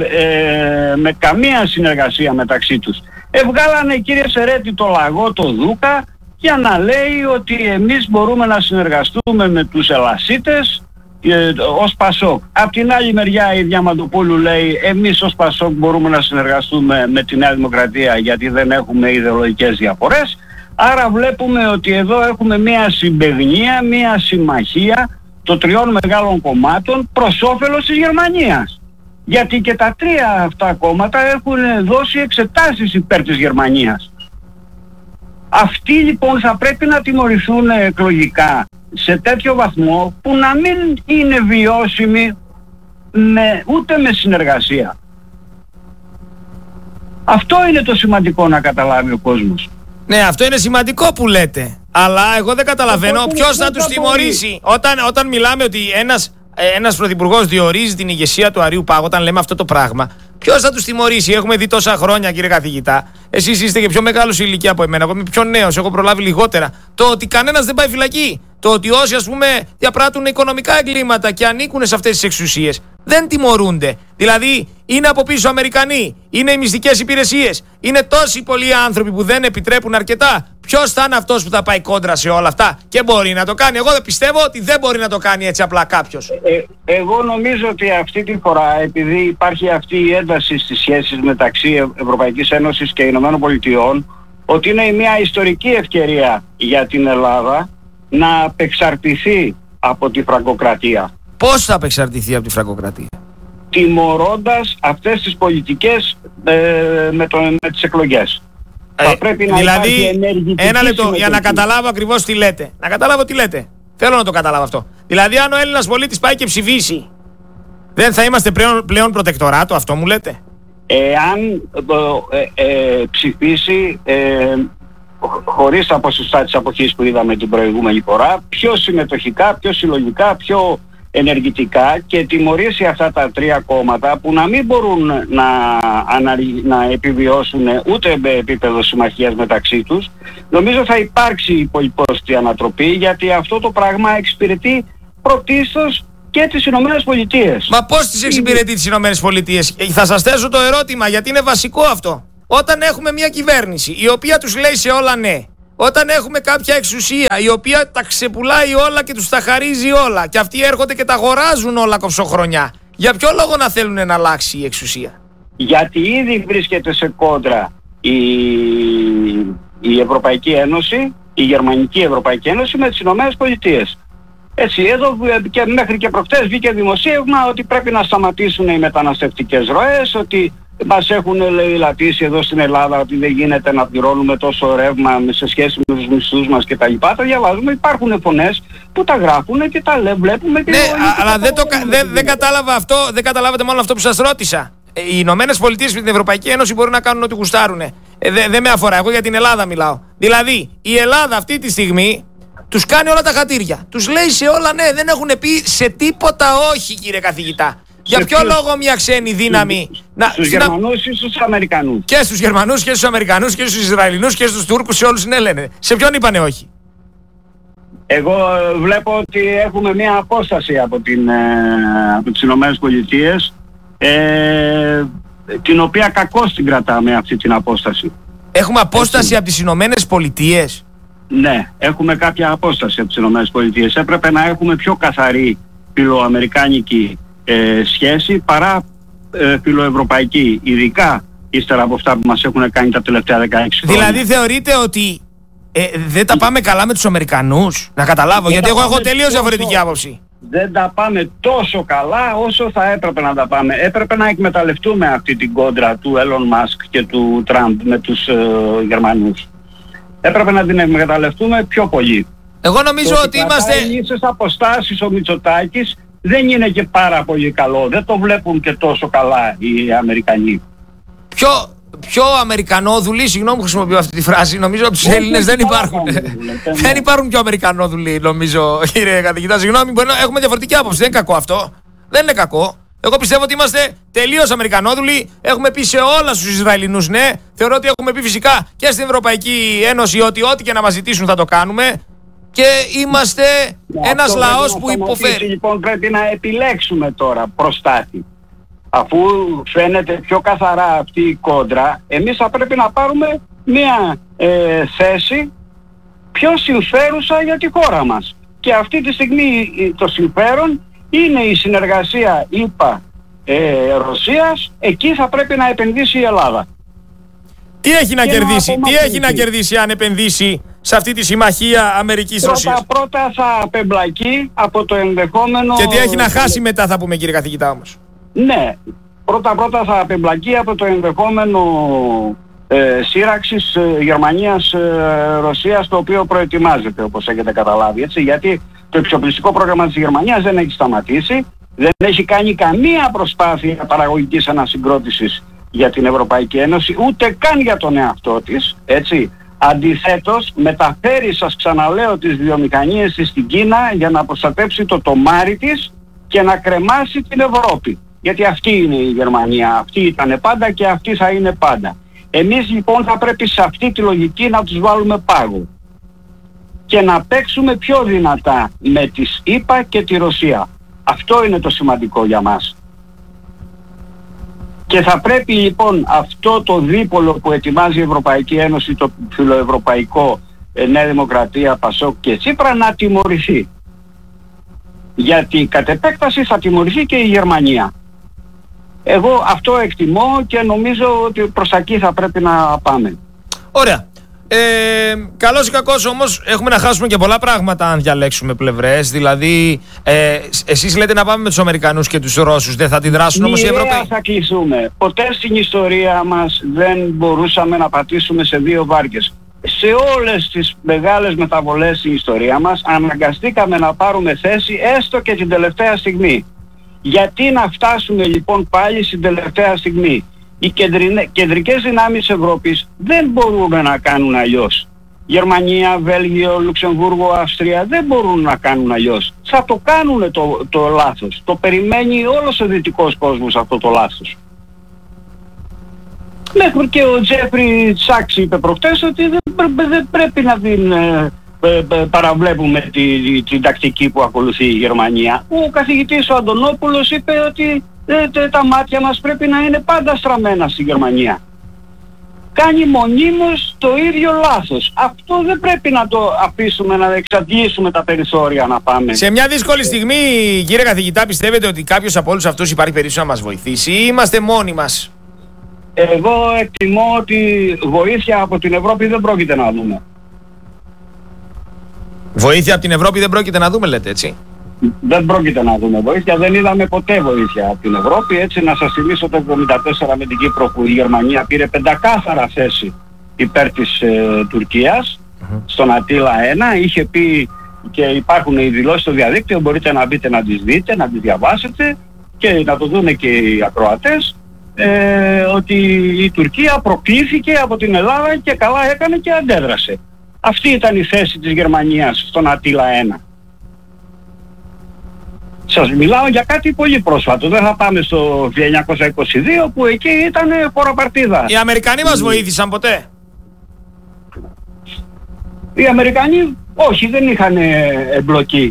με καμία συνεργασία μεταξύ τους. Βγάλανε κύριε Σερέτη το λαγό, το Δούκα, για να λέει ότι εμείς μπορούμε να συνεργαστούμε με τους Ελασίτες ως Πασόκ. Απ' την άλλη μεριά η Διαμαντοπούλου λέει εμείς ως Πασόκ μπορούμε να συνεργαστούμε με τη Νέα Δημοκρατία γιατί δεν έχουμε ιδεολογικές διαφορές. Άρα βλέπουμε ότι εδώ έχουμε μια συμπαιγνία, μια συμμαχία των τριών μεγάλων κομμάτων προς όφελος της Γερμανίας. Γιατί και τα τρία αυτά κόμματα έχουν δώσει εξετάσεις υπέρ της Γερμανίας. Αυτοί λοιπόν θα πρέπει να τιμωρηθούν εκλογικά σε τέτοιο βαθμό που να μην είναι βιώσιμοι ούτε με συνεργασία. Αυτό είναι το σημαντικό να καταλάβει ο κόσμος. Ναι, αυτό είναι σημαντικό που λέτε. Αλλά εγώ δεν καταλαβαίνω ποιος θα τους τιμωρήσει. Όταν μιλάμε ότι ένας πρωθυπουργός διορίζει την ηγεσία του Αρείου Πάγου, όταν λέμε αυτό το πράγμα, ποιος θα τους τιμωρήσει? Έχουμε δει τόσα χρόνια, κύριε καθηγητά. Εσείς είστε και πιο μεγάλος ηλικία από εμένα. Εγώ είμαι πιο νέος, έχω προλάβει λιγότερα. Το ότι κανένας δεν πάει φυλακή, το ότι όσοι ας πούμε διαπράττουν οικονομικά εγκλήματα και ανήκουν σε αυτές τις εξουσίες, δεν τιμωρούνται. Δηλαδή είναι από πίσω Αμερικανοί, είναι οι μυστικές υπηρεσίες, είναι τόσοι πολλοί άνθρωποι που δεν επιτρέπουν αρκετά. Ποιος θα είναι αυτός που θα πάει κόντρα σε όλα αυτά και μπορεί να το κάνει? Εγώ δεν πιστεύω ότι δεν μπορεί να το κάνει έτσι απλά κάποιος. Εγώ νομίζω ότι αυτή τη φορά, επειδή υπάρχει αυτή η ένταση στις σχέσεις μεταξύ Ευρωπαϊκής Ένωσης και Ηνωμένων Πολιτειών, ότι είναι μια ιστορική ευκαιρία για την Ελλάδα να απεξαρτηθεί από τη φραγκοκρατία. Πώς θα απεξαρτηθεί από τη φραγκοκρατία? Τιμωρώντας αυτές τις πολιτικές με τις εκλογές. Θα πρέπει να δηλαδή, ένα λεπτό για να καταλάβω ακριβώς τι λέτε. Να καταλάβω τι λέτε. Θέλω να το καταλάβω αυτό. Δηλαδή, αν ο Έλληνας πολίτης πάει και ψηφίσει, δεν θα είμαστε πλέον προτεκτοράτο, αυτό μου λέτε? Εάν ψηφίσει χωρίς τα ποσοστά της αποχής που είδαμε την προηγούμενη φορά, πιο συμμετοχικά, πιο συλλογικά, πιο ενεργητικά, και τιμωρήσει αυτά τα τρία κόμματα που να μην μπορούν να επιβιώσουν ούτε με επίπεδο συμμαχίας μεταξύ τους, νομίζω θα υπάρξει υπόλοιπη ανατροπή, γιατί αυτό το πράγμα εξυπηρετεί πρωτίστως και τις Ηνωμένες Πολιτείες. Μα πώς τις εξυπηρετεί τις Ηνωμένες Πολιτείες? Θα σας θέσω το ερώτημα, γιατί είναι βασικό αυτό. Όταν έχουμε μια κυβέρνηση η οποία τους λέει σε όλα ναι, όταν έχουμε κάποια εξουσία η οποία τα ξεπουλάει όλα και τους τα χαρίζει όλα, και αυτοί έρχονται και τα αγοράζουν όλα κοψοχρονιά, για ποιο λόγο να θέλουν να αλλάξει η εξουσία? Γιατί ήδη βρίσκεται σε κόντρα η Ευρωπαϊκή Ένωση, η Γερμανική Ευρωπαϊκή Ένωση με τις Ηνωμένες Πολιτείες. Έτσι, εδώ και μέχρι και προχτές βγήκε δημοσίευμα ότι πρέπει να σταματήσουν οι μεταναστευτικές ροές, ότι μας έχουν λατήσει εδώ στην Ελλάδα ότι δεν γίνεται να πληρώνουμε τόσο ρεύμα σε σχέση με τους μισθούς μας κτλ. Τα διαβάζουμε, υπάρχουν φωνές που τα γράφουν και τα βλέπουμε. Και ναι, αλλά δεν κατάλαβα αυτό, δεν καταλάβατε μόνο αυτό που σας ρώτησα. Οι Ηνωμένες Πολιτείες με την Ευρωπαϊκή Ένωση μπορούν να κάνουν ό,τι γουστάρουν. Δεν με αφορά, εγώ για την Ελλάδα μιλάω. Δηλαδή, η Ελλάδα αυτή τη στιγμή τους κάνει όλα τα χατήρια. Τους λέει σε όλα ναι, δεν έχουν πει σε τίποτα όχι, κύριε καθηγητά. Για ποιο λόγο μια ξένη δύναμη στους Γερμανούς ή στους Αμερικανούς? Και στους Γερμανούς και στους Αμερικανούς και στους Ισραηλινούς και στους Τούρκους, σε όλους ναι λένε. Σε ποιον είπανε όχι? Εγώ βλέπω ότι έχουμε μια απόσταση από τις Ηνωμένες Πολιτείες, την οποία κακώς την κρατάμε αυτή την απόσταση. Έχουμε απόσταση από τις Ηνωμένες Πολιτείες? Ναι, έχουμε κάποια απόσταση από τις Ηνωμένες Πολιτείες. Έπρεπε να έχουμε πιο καθαρή φιλοαμερικάνικη σχέση παρά φιλοευρωπαϊκή, ειδικά ύστερα από αυτά που μας έχουν κάνει τα τελευταία 16 χρόνια. Δηλαδή θεωρείτε ότι δεν τα πάμε καλά με τους Αμερικανούς? Να καταλάβω, γιατί εγώ έχω τελείως διαφορετική άποψη. Δεν τα πάμε τόσο καλά όσο θα έπρεπε να τα πάμε. Έπρεπε να εκμεταλλευτούμε αυτή την κόντρα του Elon Musk και του Trump με τους Γερμανούς. Έπρεπε να την εκμεταλλευτούμε πιο πολύ. Εγώ νομίζω ότι είμαστε... Ίσως αποστάσεις ο Μητσοτάκης δεν είναι και πάρα πολύ καλό. Δεν το βλέπουν και τόσο καλά οι Αμερικανοί. Πιο Αμερικανόδουλοι, συγγνώμη που χρησιμοποιώ αυτή τη φράση, νομίζω από τους Έλληνες δεν υπάρχουν. Δεν υπάρχουν πιο Αμερικανόδουλοι, νομίζω, κύριε καθηγητά. Συγγνώμη, μπορεί να έχουμε διαφορετική άποψη. Δεν είναι κακό αυτό. Δεν είναι κακό. Εγώ πιστεύω ότι είμαστε τελείως Αμερικανόδουλοι. Έχουμε πει σε όλα στους Ισραηλινούς ναι. Θεωρώ ότι έχουμε πει φυσικά και στην Ευρωπαϊκή Ένωση ότι ό,τι και να μας ζητήσουν θα το κάνουμε. Και είμαστε ένας λαός που υποφέρει. Λοιπόν, πρέπει να επιλέξουμε τώρα προστάτη. Αφού φαίνεται πιο καθαρά αυτή η κόντρα, εμείς θα πρέπει να πάρουμε μια θέση πιο συμφέρουσα για τη χώρα μας. Και αυτή τη στιγμή το συμφέρον είναι η συνεργασία ΗΠΑ-Ρωσίας. Εκεί θα πρέπει να επενδύσει η Ελλάδα. Τι έχει να κερδίσει, να κερδίσει αν επενδύσει σε αυτή τη συμμαχία Αμερικής-Ρωσίας? Πρώτα θα απεμπλακεί από το ενδεχόμενο... Και τι έχει να χάσει μετά, θα πούμε, κύριε καθηγητά, όμως? Ναι, πρώτα θα απεμπλακεί από το ενδεχόμενο σύραξης Γερμανίας-Ρωσίας, το οποίο προετοιμάζεται, όπως έχετε καταλάβει, έτσι, γιατί το εξοπλιστικό πρόγραμμα της Γερμανίας δεν έχει σταματήσει, δεν έχει κάνει καμία προσπάθεια παραγωγικής ανασυγκρότησης για την Ευρωπαϊκή Ένωση, ούτε καν για τον εαυτό της, έτσι. Αντιθέτως, μεταφέρει, σας ξαναλέω, τις βιομηχανίες της στην Κίνα για να προστατέψει το τομάρι της και να κρεμάσει την Ευρώπη. Γιατί αυτή είναι η Γερμανία, αυτή ήταν πάντα και αυτή θα είναι πάντα. Εμείς λοιπόν θα πρέπει σε αυτή τη λογική να τους βάλουμε πάγο και να παίξουμε πιο δυνατά με τις ΗΠΑ και τη Ρωσία. Αυτό είναι το σημαντικό για μας. Και θα πρέπει λοιπόν αυτό το δίπολο που ετοιμάζει η Ευρωπαϊκή Ένωση, το φιλοευρωπαϊκό, Νέα Δημοκρατία, Πασόκ και Τσίπρα, να τιμωρηθεί. Γιατί κατ' επέκταση θα τιμωρηθεί και η Γερμανία. Εγώ αυτό εκτιμώ και νομίζω ότι προς τα εκεί θα πρέπει να πάμε. Ωραία. Καλώς ή κακώς όμως έχουμε να χάσουμε και πολλά πράγματα αν διαλέξουμε πλευρές. Δηλαδή εσείς λέτε να πάμε με τους Αμερικανούς και τους Ρώσους, δεν θα την δράσουν όμως οι Ευρωπαίοι? Θα κλεισούμε. Ποτέ στην ιστορία μας δεν μπορούσαμε να πατήσουμε σε δύο βάρκες. Σε όλες τις μεγάλες μεταβολές στην ιστορία μας αναγκαστήκαμε να πάρουμε θέση έστω και την τελευταία στιγμή. Γιατί να φτάσουμε λοιπόν πάλι στην τελευταία στιγμή? Οι κεντρικές δυνάμεις Ευρώπης δεν μπορούν να κάνουν αλλιώς. Γερμανία, Βέλγιο, Λουξεμβούργο, Αυστρία δεν μπορούν να κάνουν αλλιώς. Θα το κάνουν το λάθος. Το περιμένει όλος ο δυτικός κόσμος αυτό το λάθος. Μέχρι και ο Τζέφρι Σάξ είπε προχτές ότι δεν πρέπει να την παραβλέπουμε την τακτική που ακολουθεί η Γερμανία. Ο καθηγητής ο Αντωνόπουλος είπε ότι τα μάτια μας πρέπει να είναι πάντα στραμμένα στη Γερμανία. Κάνει μονίμως το ίδιο λάθος. Αυτό δεν πρέπει να το αφήσουμε, να εξαντλήσουμε τα περιθώρια να πάμε. Σε μια δύσκολη στιγμή, κύριε καθηγητά, πιστεύετε ότι κάποιος από όλους αυτούς υπάρχει περίπτωση να μας βοηθήσει ή είμαστε μόνοι μας? Εγώ εκτιμώ ότι βοήθεια από την Ευρώπη δεν πρόκειται να δούμε. Βοήθεια από την Ευρώπη δεν πρόκειται να δούμε, λέτε, έτσι? Δεν πρόκειται να δούμε βοήθεια, δεν είδαμε ποτέ βοήθεια από την Ευρώπη. Έτσι, να σας θυμίσω το 1974 με την Κύπρο, που η Γερμανία πήρε πεντακάθαρα θέση υπέρ της Τουρκίας στον Αττήλα 1. Είχε πει, και υπάρχουν οι δηλώσεις στο διαδίκτυο, μπορείτε να μπείτε να τις δείτε, να τις διαβάσετε και να το δούνε και οι ακροατές, ότι η Τουρκία προκλήθηκε από την Ελλάδα και καλά έκανε και αντέδρασε. Αυτή ήταν η θέση της Γερμανίας στον Αττήλα 1. Σας μιλάω για κάτι πολύ πρόσφατο. Δεν θα πάμε στο 1922 που εκεί ήταν φοροπαρτίδα. Οι Αμερικανοί μας βοήθησαν ποτέ? Οι Αμερικανοί όχι, δεν είχαν εμπλοκή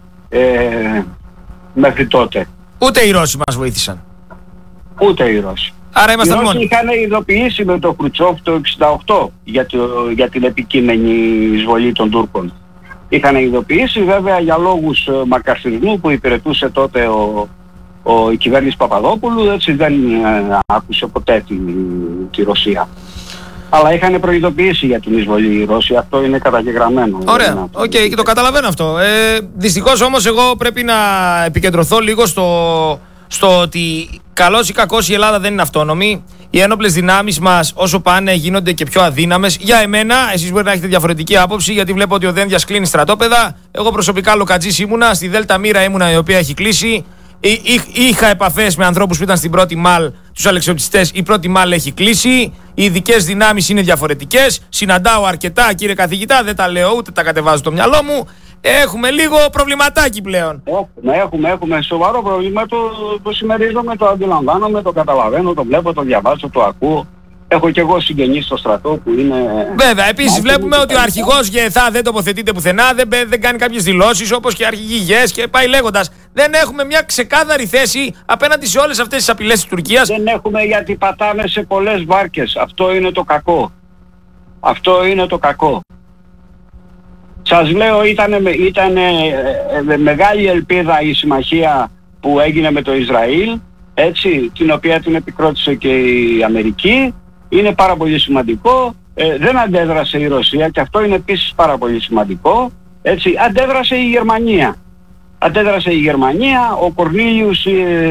μέχρι τότε. Ούτε οι Ρώσοι μας βοήθησαν? Ούτε οι Ρώσοι. Άρα ήμασταν μόνοι. Οι Ρώσοι είχαν ειδοποιήσει με τον Χρουτσόφ το 1968 για την επικείμενη εισβολή των Τούρκων. Είχαν ειδοποιήσει βέβαια για λόγους μακαρθισμού που υπηρετούσε τότε η κυβέρνηση Παπαδόπουλου, έτσι δεν άκουσε ποτέ τη Ρωσία. Αλλά είχαν προειδοποιήσει για την εισβολή οι Ρώσοι, αυτό είναι καταγεγραμμένο. Ωραία, οκ, και το καταλαβαίνω αυτό. Δυστυχώς όμως εγώ πρέπει να επικεντρωθώ λίγο στο ότι καλώς ή κακώς η Ελλάδα δεν είναι αυτόνομη. Οι ένοπλες δυνάμεις μας όσο πάνε γίνονται και πιο αδύναμες. Για εμένα, εσείς μπορεί να έχετε διαφορετική άποψη, γιατί βλέπω ότι ο Δένδιας κλείνει στρατόπεδα. Εγώ προσωπικά Λοκατζής ήμουνα, στη Δέλτα Μοίρα ήμουνα, η οποία έχει κλείσει. Είχα επαφές με ανθρώπους που ήταν στην πρώτη ΜΑΛ, τους αλεξιοπτιστές. Η πρώτη ΜΑΛ έχει κλείσει. Οι ειδικές δυνάμεις είναι διαφορετικές. Συναντάω αρκετά, κύριε καθηγητά, δεν τα λέω ούτε τα κατεβάζω στο μυαλό μου. Έχουμε λίγο προβληματάκι πλέον. Έχουμε σοβαρό πρόβλημα, το συμμερίζομαι, το αντιλαμβάνομαι, το καταλαβαίνω, το βλέπω, το διαβάζω, το ακούω. Έχω και εγώ συγγενείς στο στρατό που είναι... Βέβαια, επίσης βλέπουμε ότι ο αρχηγός ΓΕΘΑ δεν τοποθετείται πουθενά, δεν κάνει κάποιες δηλώσεις όπως και αρχηγοί ΓΕΣ και πάει λέγοντας. Δεν έχουμε μια ξεκάθαρη θέση απέναντι σε όλες αυτές τις απειλές της Τουρκίας. Δεν έχουμε, γιατί πατάμε σε πολλές βάρκες. Αυτό είναι το κακό. Αυτό είναι το κακό. Σας λέω, ήταν μεγάλη ελπίδα η συμμαχία που έγινε με το Ισραήλ, έτσι, την οποία την επικρότησε και η Αμερική. Είναι πάρα πολύ σημαντικό. Δεν αντέδρασε η Ρωσία και αυτό είναι επίσης πάρα πολύ σημαντικό. Έτσι, αντέδρασε η Γερμανία. Αντέδρασε η Γερμανία, ο Κορνίλιους,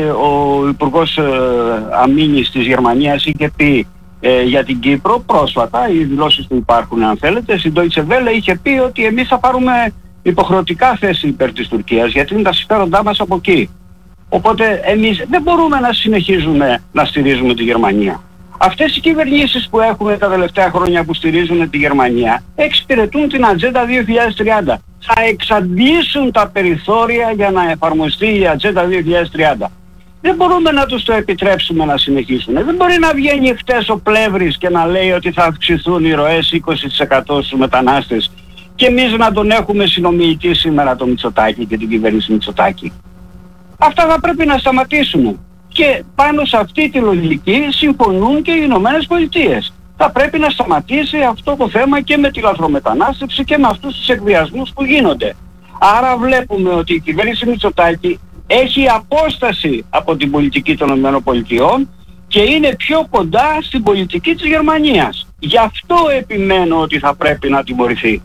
ο Υπουργός Αμήνης της Γερμανίας, είχε πει για την Κύπρο πρόσφατα, οι δηλώσεις του υπάρχουν αν θέλετε, στην Deutsche Welle είχε πει ότι εμείς θα πάρουμε υποχρεωτικά θέση υπέρ της Τουρκίας, γιατί είναι τα συμφέροντά μας από εκεί. Οπότε εμείς δεν μπορούμε να συνεχίζουμε να στηρίζουμε τη Γερμανία. Αυτές οι κυβερνήσεις που έχουμε τα τελευταία χρόνια που στηρίζουν τη Γερμανία εξυπηρετούν την Ατζέντα 2030. Θα εξαντλήσουν τα περιθώρια για να εφαρμοστεί η Ατζέντα 2030. Δεν μπορούμε να τους το επιτρέψουμε να συνεχίσουν. Δεν μπορεί να βγαίνει χτες ο Πλεύρης και να λέει ότι θα αυξηθούν οι ροές 20% στους μετανάστες και εμείς να τον έχουμε συνομιλητή σήμερα το Μητσοτάκη και την κυβέρνηση Μητσοτάκη. Αυτά θα πρέπει να σταματήσουν. Και πάνω σε αυτή τη λογική συμφωνούν και οι Ηνωμένες Πολιτείες. Θα πρέπει να σταματήσει αυτό το θέμα και με τη λαθρομετανάστευση και με αυτούς τους εκβιασμούς που γίνονται. Άρα βλέπουμε ότι η κυβέρνηση Μητσοτάκη έχει απόσταση από την πολιτική των ΗΠΑ και είναι πιο κοντά στην πολιτική της Γερμανίας. Γι' αυτό επιμένω ότι θα πρέπει να τιμωρηθεί.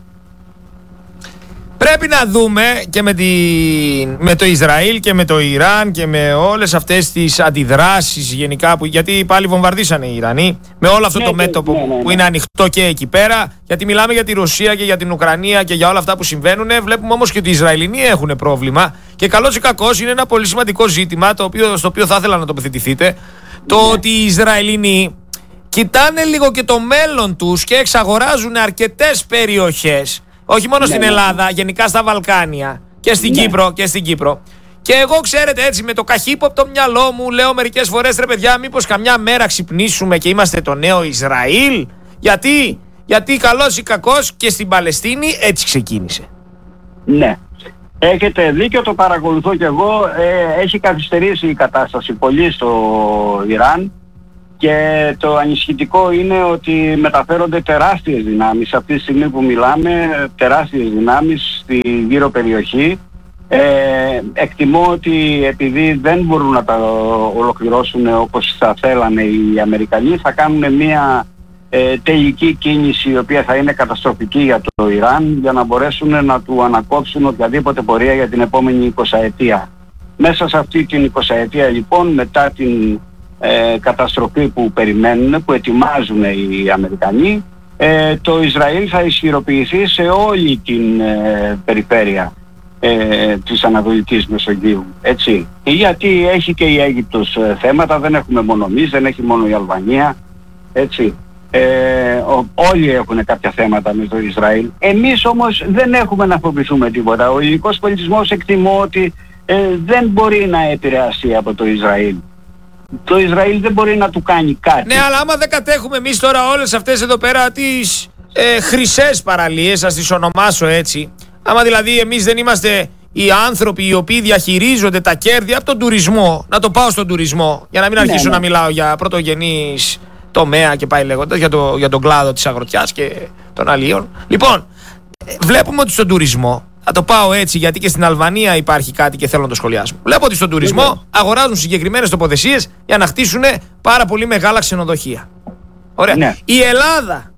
Πρέπει να δούμε και με το Ισραήλ και με το Ιράν και με όλες αυτές τις αντιδράσεις γενικά, γιατί πάλι βομβαρδίσανε οι Ιρανοί, με όλο αυτό το μέτωπο που είναι ανοιχτό και εκεί πέρα, γιατί μιλάμε για τη Ρωσία και για την Ουκρανία και για όλα αυτά που συμβαίνουν. Βλέπουμε όμως και ότι οι Ισραηλινοί έχουν πρόβλημα και καλώς ή κακώς είναι ένα πολύ σημαντικό ζήτημα στο οποίο θα ήθελα να τοποθετηθείτε. Το ότι οι Ισραηλινοί κοιτάνε λίγο και το μέλλον τους και εξαγοράζουν αρκετές περιοχές. Όχι μόνο στην Ελλάδα, γενικά στα Βαλκάνια και στην Κύπρο και στην Κύπρο. Και εγώ ξέρετε έτσι με το καχύποπτο μυαλό μου λέω μερικές φορές ρε παιδιά μήπως καμιά μέρα ξυπνήσουμε και είμαστε το νέο Ισραήλ. Γιατί καλώς ή κακώς και στην Παλαιστίνη έτσι ξεκίνησε. Ναι. Έχετε δίκιο, το παρακολουθώ κι εγώ. Έχει καθυστερήσει η κατάσταση πολύ στο Ιράν. Και το ανησυχητικό είναι ότι μεταφέρονται τεράστιες δυνάμεις αυτή τη στιγμή που μιλάμε, τεράστιες δυνάμεις στη γύρω περιοχή. Εκτιμώ ότι επειδή δεν μπορούν να τα ολοκληρώσουν όπως θα θέλανε οι Αμερικανοί, θα κάνουν μια τελική κίνηση η οποία θα είναι καταστροφική για το Ιράν για να μπορέσουν να του ανακόψουν οποιαδήποτε πορεία για την επόμενη 20 ετία. Μέσα σε αυτή την 20 ετία λοιπόν, μετά την καταστροφή που περιμένουν, που ετοιμάζουν οι Αμερικανοί, το Ισραήλ θα ισχυροποιηθεί σε όλη την περιφέρεια της Ανατολικής Μεσογείου, έτσι. Γιατί έχει και η Αίγυπτος θέματα, δεν έχουμε μόνο εμείς, δεν έχει μόνο η Αλβανία, έτσι. Όλοι έχουν κάποια θέματα με το Ισραήλ. Εμείς όμως δεν έχουμε να φοβηθούμε τίποτα. Ο ελληνικός πολιτισμός εκτιμώ ότι δεν μπορεί να επηρεαστεί από το Ισραήλ. Το Ισραήλ δεν μπορεί να του κάνει κάτι. Ναι, αλλά άμα δεν κατέχουμε εμείς τώρα όλες αυτές εδώ πέρα τις χρυσές παραλίες, ας τις ονομάσω έτσι, άμα δηλαδή εμείς δεν είμαστε οι άνθρωποι οι οποίοι διαχειρίζονται τα κέρδη από τον τουρισμό, να το πάω στον τουρισμό, για να μην αρχίσω να μιλάω για πρωτογενής τομέα και πάει λέγοντας, για τον κλάδο της αγροτιάς και των αλλιών. Λοιπόν, βλέπουμε ότι στον τουρισμό, θα το πάω έτσι γιατί και στην Αλβανία υπάρχει κάτι και θέλω να το σχολιάσω. Βλέπω ότι στον τουρισμό αγοράζουν συγκεκριμένες τοποθεσίες για να χτίσουν πάρα πολύ μεγάλα ξενοδοχεία. Ωραία. Ναι. Η Ελλάδα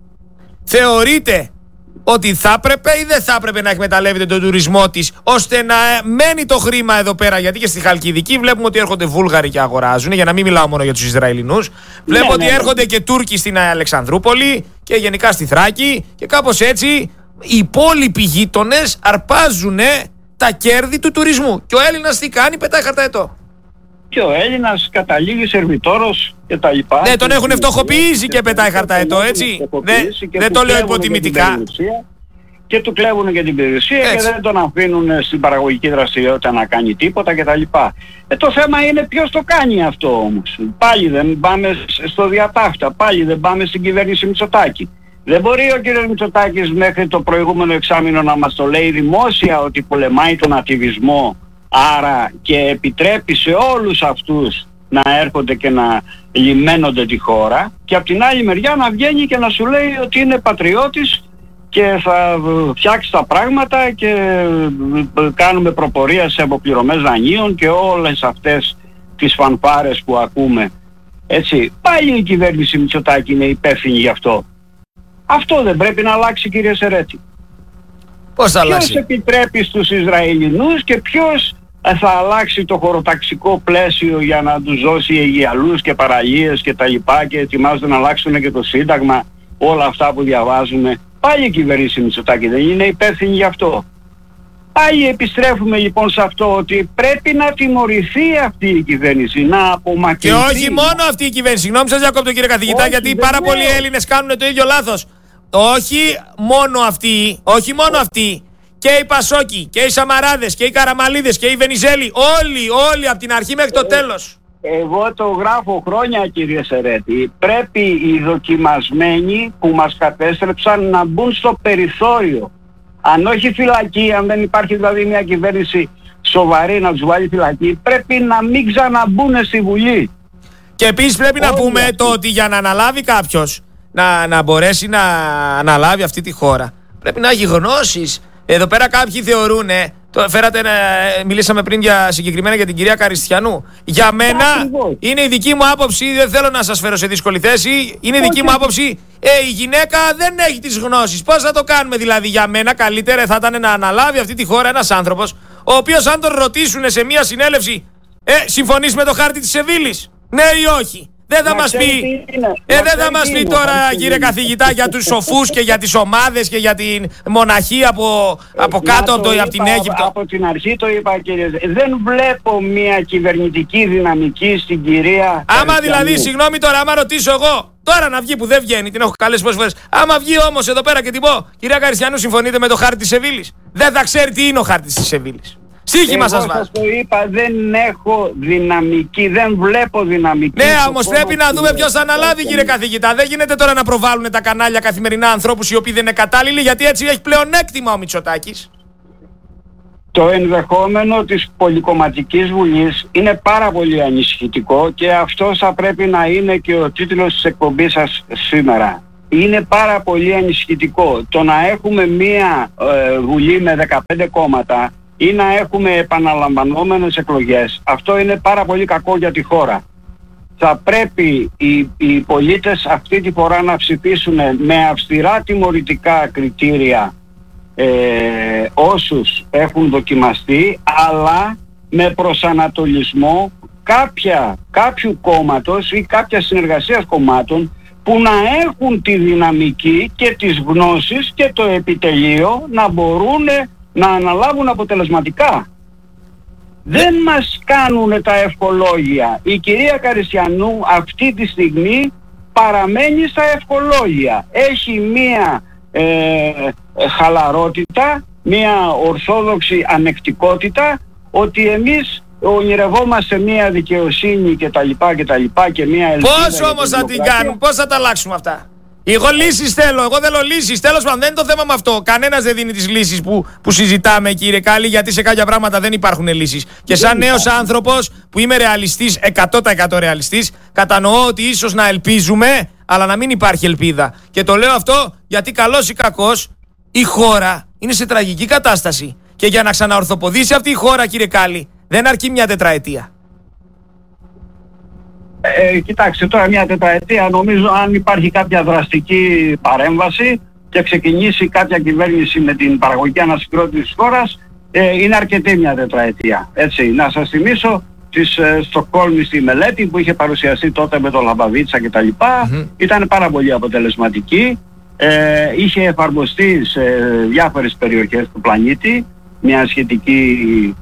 θεωρείται ότι θα έπρεπε ή δεν θα έπρεπε να εκμεταλλεύεται τον τουρισμό της ώστε να μένει το χρήμα εδώ πέρα? Γιατί και στη Χαλκιδική βλέπουμε ότι έρχονται Βούλγαροι και αγοράζουν, για να μην μιλάω μόνο για τους Ισραηλινούς. Βλέπω ότι έρχονται και Τούρκοι στην Αλεξανδρούπολη και γενικά στη Θράκη και κάπως έτσι οι υπόλοιποι γείτονες αρπάζουν τα κέρδη του τουρισμού. Και ο Έλληνας τι κάνει? Πετάει χαρταετό. Και ο Έλληνας καταλήγει σερβιτόρος και τα λοιπά. Ναι, τον έχουν φτωχοποιήσει και πετάει χαρταετό, έτσι. Δεν το λέω υποτιμητικά. Και του κλέβουν και την περιουσία και δεν τον αφήνουν στην παραγωγική δραστηριότητα να κάνει τίποτα κτλ. Το θέμα είναι ποιος το κάνει αυτό όμως. Πάλι δεν πάμε στο διατάφτα, πάλι δεν πάμε στην κυβέρνηση Μητσοτάκη. Δεν μπορεί ο κ. Μητσοτάκης μέχρι το προηγούμενο εξάμηνο να μας το λέει δημόσια ότι πολεμάει τον ακτιβισμό, άρα και επιτρέπει σε όλους αυτούς να έρχονται και να λιμένονται τη χώρα, και από την άλλη μεριά να βγαίνει και να σου λέει ότι είναι πατριώτης και θα φτιάξει τα πράγματα και κάνουμε προπορία σε αποπληρωμές δανείων και όλες αυτές τις φανφάρες που ακούμε. Έτσι, πάλι η κυβέρνηση Μητσοτάκη είναι υπεύθυνη γι' αυτό. Αυτό δεν πρέπει να αλλάξει, κύριε Σερέτη? Πώς θα αλλάξει? Ποιος επιτρέπει στους Ισραηλινούς και ποιος θα αλλάξει το χωροταξικό πλαίσιο για να τους δώσει αιγιαλούς και παραλίες και τα λοιπά, και ετοιμάζονται να αλλάξουν και το Σύνταγμα, όλα αυτά που διαβάζουμε. Πάλι η κυβέρνηση Μητσοτάκη δεν είναι υπεύθυνη γι' αυτό? Πάλι επιστρέφουμε λοιπόν σε αυτό, ότι πρέπει να τιμωρηθεί αυτή η κυβέρνηση, να απομακρυνθεί. Και όχι μόνο αυτή η κυβέρνηση. Συγγνώμη σας διακόπτω κύριε καθηγητά, όχι, γιατί πάρα πολλοί Έλληνες κάνουν το ίδιο λάθος. Όχι μόνο αυτοί, και οι Πασόκοι, και οι Σαμαράδες, και οι Καραμαλίδες, και οι Βενιζέλοι, όλοι από την αρχή μέχρι το τέλος. Εγώ το γράφω χρόνια, κύριε Σερέτη. Πρέπει οι δοκιμασμένοι που μας κατέστρεψαν να μπουν στο περιθώριο. Αν όχι φυλακή, αν δεν υπάρχει δηλαδή μια κυβέρνηση σοβαρή να τους βάλει φυλακή, πρέπει να μην ξαναμπούν στη Βουλή. Και επίσης πρέπει να πούμε το ότι για να αναλάβει κάποιος, να μπορέσει να αναλάβει αυτή τη χώρα, πρέπει να έχει γνώσεις. Εδώ πέρα κάποιοι θεωρούν, μιλήσαμε πριν συγκεκριμένα για την κυρία Καριστιανού. Για μένα είναι η δική μου άποψη, δεν θέλω να σας φέρω σε δύσκολη θέση, είναι η δική μου άποψη, η γυναίκα δεν έχει τις γνώσεις. Πώς θα το κάνουμε δηλαδή? Για μένα καλύτερα θα ήταν να αναλάβει αυτή τη χώρα ένας άνθρωπος, ο οποίος αν τον ρωτήσουν σε μια συνέλευση, συμφωνείς με το χάρτη της Σεβίλης, ναι ή όχι? Δεν θα μας πει, δεν θα μας πει τώρα κύριε καθηγητά για τους σοφούς και για τις ομάδες και για την μοναχή από κάτω από την Αίγυπτο. Από την αρχή το είπα, κύριε. Δεν βλέπω μια κυβερνητική δυναμική στην κυρία. Άμα δηλαδή, συγγνώμη τώρα, άμα ρωτήσω εγώ τώρα να βγει, που δεν βγαίνει, την έχω καλέσει πολλές φορές, άμα βγει όμως εδώ πέρα και την πω, κυρία Καριστιανού, συμφωνείτε με το χάρτη της Σεβίλης? Δεν θα ξέρει τι είναι ο χάρτης της Σεβίλης. Στοίχημα σας βάζω. Εγώ σας το είπα, δεν έχω δυναμική, δεν βλέπω δυναμική. Ναι, όμως πρέπει να δούμε ποιος θα αναλάβει, κύριε καθηγητά. Δεν γίνεται τώρα να προβάλλουν τα κανάλια καθημερινά ανθρώπους οι οποίοι δεν είναι κατάλληλοι, γιατί έτσι έχει πλεονέκτημα ο Μητσοτάκης. Το ενδεχόμενο της πολυκομματικής βουλής είναι πάρα πολύ ανησυχητικό, και αυτό θα πρέπει να είναι και ο τίτλος της εκπομπής σας σήμερα. Είναι πάρα πολύ ανησυχητικό το να έχουμε μία βουλή με 15 κόμματα ή να έχουμε επαναλαμβανόμενες εκλογές. Αυτό είναι πάρα πολύ κακό για τη χώρα. Θα πρέπει οι πολίτες αυτή τη φορά να ψηφίσουν με αυστηρά τιμωρητικά κριτήρια όσους έχουν δοκιμαστεί, αλλά με προσανατολισμό κάποιου κόμματος ή κάποια συνεργασία κομμάτων που να έχουν τη δυναμική και τις γνώσεις και το επιτελείο να μπορούν να αναλάβουν αποτελεσματικά. Δεν μας κάνουν τα ευχολόγια. Η κυρία Καριστιανού αυτή τη στιγμή παραμένει στα ευχολόγια. Έχει μία χαλαρότητα, μία ορθόδοξη ανεκτικότητα, ότι εμείς ονειρευόμαστε μία δικαιοσύνη και τα λοιπά και μία ελπίδα. Πώς όμως θα την κάνουν, πώς θα τα αλλάξουμε αυτά? Εγώ λύσεις θέλω, εγώ θέλω λύσεις. Τέλος πάντων, δεν είναι το θέμα με αυτό. Κανένας δεν δίνει τις λύσεις που συζητάμε, κύριε Κάλλη, γιατί σε κάποια πράγματα δεν υπάρχουν λύσεις. Και σαν νέος άνθρωπος που είμαι ρεαλιστής, 100% ρεαλιστής, κατανοώ ότι ίσως να ελπίζουμε, αλλά να μην υπάρχει ελπίδα. Και το λέω αυτό γιατί καλός ή κακός η χώρα είναι σε τραγική κατάσταση. Και για να ξαναορθοποδήσει αυτή η χώρα, κύριε Κάλλη, δεν αρκεί μια τετραετία. Κοιτάξτε, τώρα μια τετραετία, νομίζω, αν υπάρχει κάποια δραστική παρέμβαση και ξεκινήσει κάποια κυβέρνηση με την παραγωγική ανασυγκρότηση της χώρας, είναι αρκετή μια τετραετία. Έτσι, να σας θυμίσω της Στοκχόλμης τη μελέτη που είχε παρουσιαστεί τότε με τον Λαμπαβίτσα και τα λοιπά, ήταν πάρα πολύ αποτελεσματική, είχε εφαρμοστεί σε διάφορες περιοχές του πλανήτη μια σχετική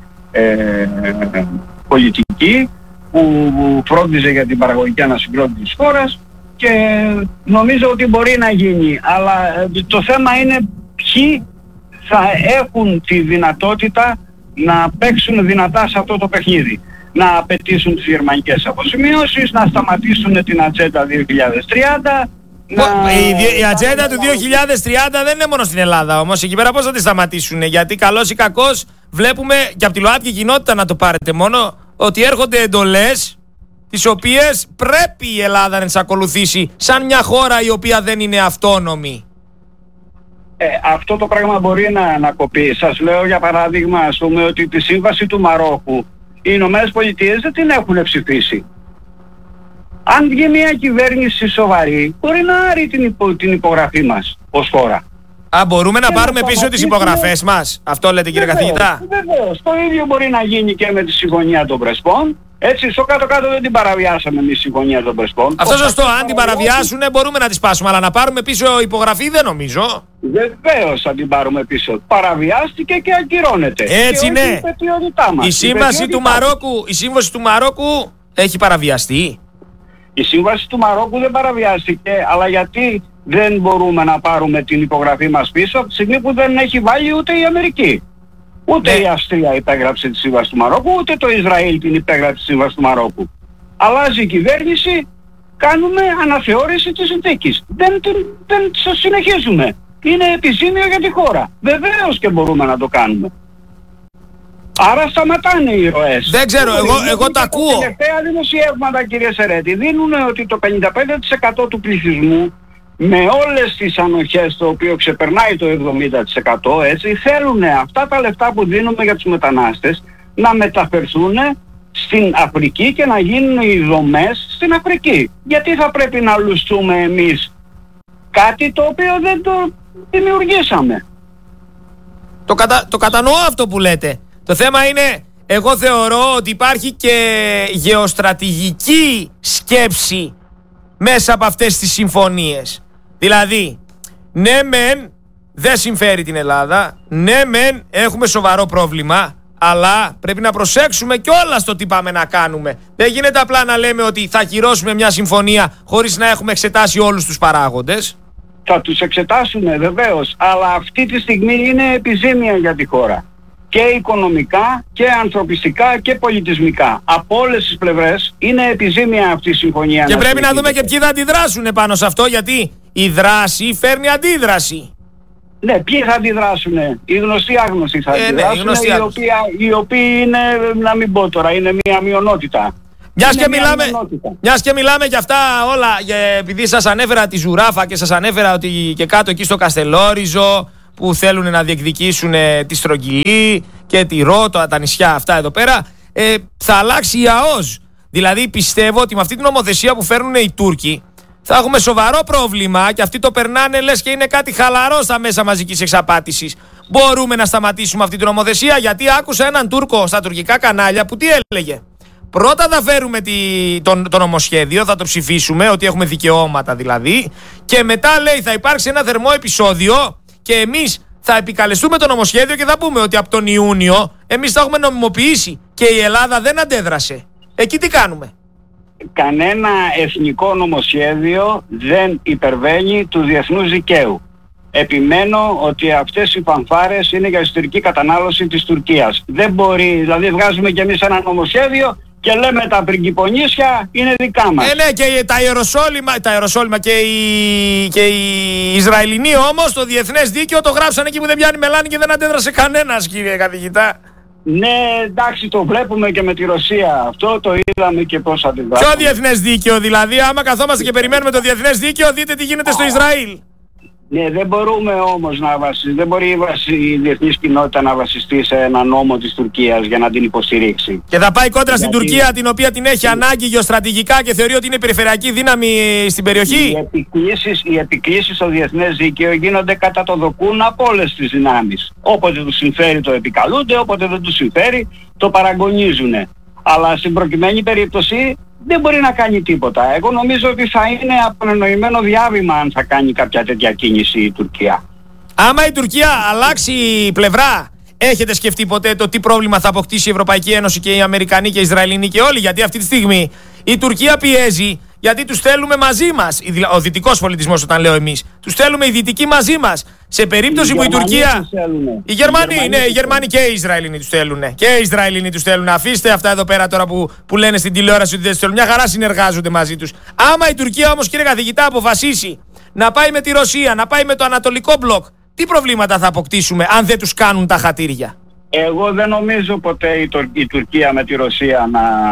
πολιτική που φρόντιζε για την παραγωγική ανασυγκρότηση της χώρας, και νομίζω ότι μπορεί να γίνει. Αλλά το θέμα είναι ποιοι θα έχουν τη δυνατότητα να παίξουν δυνατά σε αυτό το παιχνίδι. Να απαιτήσουν τις γερμανικές αποζημιώσεις, να σταματήσουν την ατζέντα 2030. Η ατζέντα του 2030 δεν είναι μόνο στην Ελλάδα όμως. Εκεί πέρα πώς θα τη σταματήσουν? Γιατί καλός ή κακός βλέπουμε και από τη ΛΟΑΤΚΙ κοινότητα, να το πάρετε μόνο, ότι έρχονται εντολές τις οποίες πρέπει η Ελλάδα να τις ακολουθήσει σαν μια χώρα η οποία δεν είναι αυτόνομη. Αυτό το πράγμα μπορεί να κοπεί. Σας λέω για παράδειγμα, ας πούμε, ότι τη σύμβαση του Μαρόκου οι Ηνωμένες Πολιτείες δεν την έχουν ψηφίσει. Αν βγει μια κυβέρνηση σοβαρή, μπορεί να άρει την υπογραφή μας ως χώρα. Μπορούμε να πάρουμε πίσω τις υπογραφές μας. Αυτό λέτε, κύριε καθηγητά? Βεβαίως. Το ίδιο μπορεί να γίνει και με τη Συμφωνία των Πρεσπών. Έτσι, στο κάτω-κάτω δεν την παραβιάσαμε εμείς τη Συμφωνία των Πρεσπών. Αυτό σωστό. Αν την παραβιάσουν μπορούμε να τη σπάσουμε. Αλλά να πάρουμε πίσω υπογραφή δεν νομίζω. Βεβαίως θα την πάρουμε πίσω. Παραβιάστηκε και ακυρώνεται. Έτσι και ναι. Η σύμβαση του Μαρόκου έχει παραβιαστεί. Η σύμβαση του Μαρόκου δεν παραβιάστηκε, αλλά γιατί δεν μπορούμε να πάρουμε την υπογραφή μας πίσω από τη στιγμή που δεν έχει βάλει ούτε η Αμερική. Ούτε η Αυστρία υπέγραψε τη σύμβαση του Μαρόκου, ούτε το Ισραήλ την υπέγραψε τη σύμβαση του Μαρόκου. Αλλάζει η κυβέρνηση, κάνουμε αναθεώρηση της συνθήκης. Δεν συνεχίζουμε. Είναι επιζήμιο για τη χώρα. Βεβαίως και μπορούμε να το κάνουμε. Άρα σταματάνε οι ροές. Δεν ξέρω, εγώ τα ακούω. Τα τελευταία δημοσιεύματα, κύριε Σερέτη, δίνουν ότι το 55% του πληθυσμού, με όλες τις ανοχές, το οποίο ξεπερνάει το 70%, έτσι, θέλουν αυτά τα λεφτά που δίνουμε για τους μετανάστες να μεταφερθούν στην Αφρική και να γίνουν οι δομές στην Αφρική. Γιατί θα πρέπει να λουστούμε εμείς κάτι το οποίο δεν το δημιουργήσαμε? Το κατανοώ αυτό που λέτε. Το θέμα είναι, εγώ θεωρώ ότι υπάρχει και γεωστρατηγική σκέψη μέσα από αυτές τις συμφωνίες. Δηλαδή, ναι μεν δεν συμφέρει την Ελλάδα, ναι μεν έχουμε σοβαρό πρόβλημα, αλλά πρέπει να προσέξουμε κιόλας το τι πάμε να κάνουμε. Δεν γίνεται απλά να λέμε ότι θα ακυρώσουμε μια συμφωνία χωρίς να έχουμε εξετάσει όλους τους παράγοντες. Θα τους εξετάσουμε βεβαίως, αλλά αυτή τη στιγμή είναι επιζήμια για τη χώρα. Και οικονομικά και ανθρωπιστικά και πολιτισμικά. Από όλες τις πλευρές είναι επιζήμια αυτή η συμφωνία. Και πρέπει να δούμε και ποιοι θα αντιδράσουν πάνω σε αυτό, γιατί η δράση φέρνει αντίδραση. Ναι, ποιοι θα αντιδράσουν? Οι γνωστοί άγνωστοι θα αντιδράσουν, οι οποίοι είναι, να μην πω τώρα, είναι μια μειονότητα. Μιας και μιλάμε για αυτά όλα, επειδή σας ανέφερα τη Ζουράφα και σας ανέφερα ότι και κάτω εκεί στο Καστελόριζο που θέλουν να διεκδικήσουν τη Στρογγυλή και τη Ρώτο, τα νησιά αυτά εδώ πέρα, θα αλλάξει η ΑΟΣ. Δηλαδή πιστεύω ότι με αυτή την νομοθεσία που φέρνουν οι Τούρκοι θα έχουμε σοβαρό πρόβλημα και αυτοί το περνάνε λες και είναι κάτι χαλαρό στα μέσα μαζικής εξαπάτησης. Μπορούμε να σταματήσουμε αυτή την νομοθεσία? Γιατί άκουσα έναν Τούρκο στα τουρκικά κανάλια που τι έλεγε? Πρώτα θα φέρουμε το νομοσχέδιο, θα το ψηφίσουμε, ότι έχουμε δικαιώματα δηλαδή, και μετά λέει θα υπάρξει ένα θερμό επεισόδιο και εμείς θα επικαλεστούμε το νομοσχέδιο και θα πούμε ότι από τον Ιούνιο εμείς θα έχουμε νομιμοποιήσει και η Ελλάδα δεν αντέδρασε. Εκεί τι κάνουμε? Κανένα εθνικό νομοσχέδιο δεν υπερβαίνει του διεθνούς δικαίου. Επιμένω ότι αυτές οι φανφάρες είναι για εσωτερική κατανάλωση της Τουρκίας. Δεν μπορεί, δηλαδή βγάζουμε κι εμείς ένα νομοσχέδιο και λέμε τα πριγκιπονίσια είναι δικά μας. Ναι, και τα Ιεροσόλυμα και οι Ισραηλινοί όμως το διεθνές δίκαιο το γράψαν εκεί που δεν πιάνει μελάνη και δεν αντέδρασε κανένας, κύριε καθηγητά. Ναι, εντάξει, το βλέπουμε και με τη Ρωσία. Αυτό το είδαμε και πώς αντιδράσαμε. Ποιο διεθνές δίκαιο δηλαδή? Άμα καθόμαστε και περιμένουμε το διεθνές δίκαιο, δείτε τι γίνεται στο Ισραήλ. Ναι, δεν μπορούμε όμως δεν μπορεί η διεθνής κοινότητα να βασιστεί σε ένα νόμο της Τουρκίας για να την υποστηρίξει. Και θα πάει κόντρα στην Τουρκία, την οποία την έχει ανάγκη γεωστρατηγικά και θεωρεί ότι είναι περιφερειακή δύναμη στην περιοχή. Οι επικλήσεις στο διεθνές δίκαιο γίνονται κατά το δοκούν από όλες τις δυνάμεις. Όποτε τους συμφέρει το επικαλούνται, όποτε δεν τους συμφέρει το παραγωνίζουν. Αλλά στην προκειμένη περίπτωση δεν μπορεί να κάνει τίποτα. Εγώ νομίζω ότι θα είναι απονενοημένο διάβημα αν θα κάνει κάποια τέτοια κίνηση η Τουρκία. Άμα η Τουρκία αλλάξει πλευρά, έχετε σκεφτεί ποτέ το τι πρόβλημα θα αποκτήσει η Ευρωπαϊκή Ένωση και οι Αμερικανοί και οι Ισραηλινοί και όλοι? Γιατί αυτή τη στιγμή η Τουρκία πιέζει, γιατί τους θέλουμε μαζί μας. Ο δυτικός πολιτισμός, όταν λέω εμείς, τους θέλουμε οι δυτικοί μαζί μας. Σε περίπτωση που η Τουρκία. Οι Γερμανοί και οι Ισραηλινοί τους θέλουν. Και οι Ισραηλινοί τους θέλουν. Αφήστε αυτά εδώ πέρα τώρα που λένε στην τηλεόραση ότι δεν τους θέλουν. Μια χαρά συνεργάζονται μαζί τους. Άμα η Τουρκία όμως, κύριε καθηγητά, αποφασίσει να πάει με τη Ρωσία, να πάει με το Ανατολικό μπλοκ, τι προβλήματα θα αποκτήσουμε αν δεν τους κάνουν τα χατήρια? Εγώ δεν νομίζω ποτέ η Τουρκία με τη Ρωσία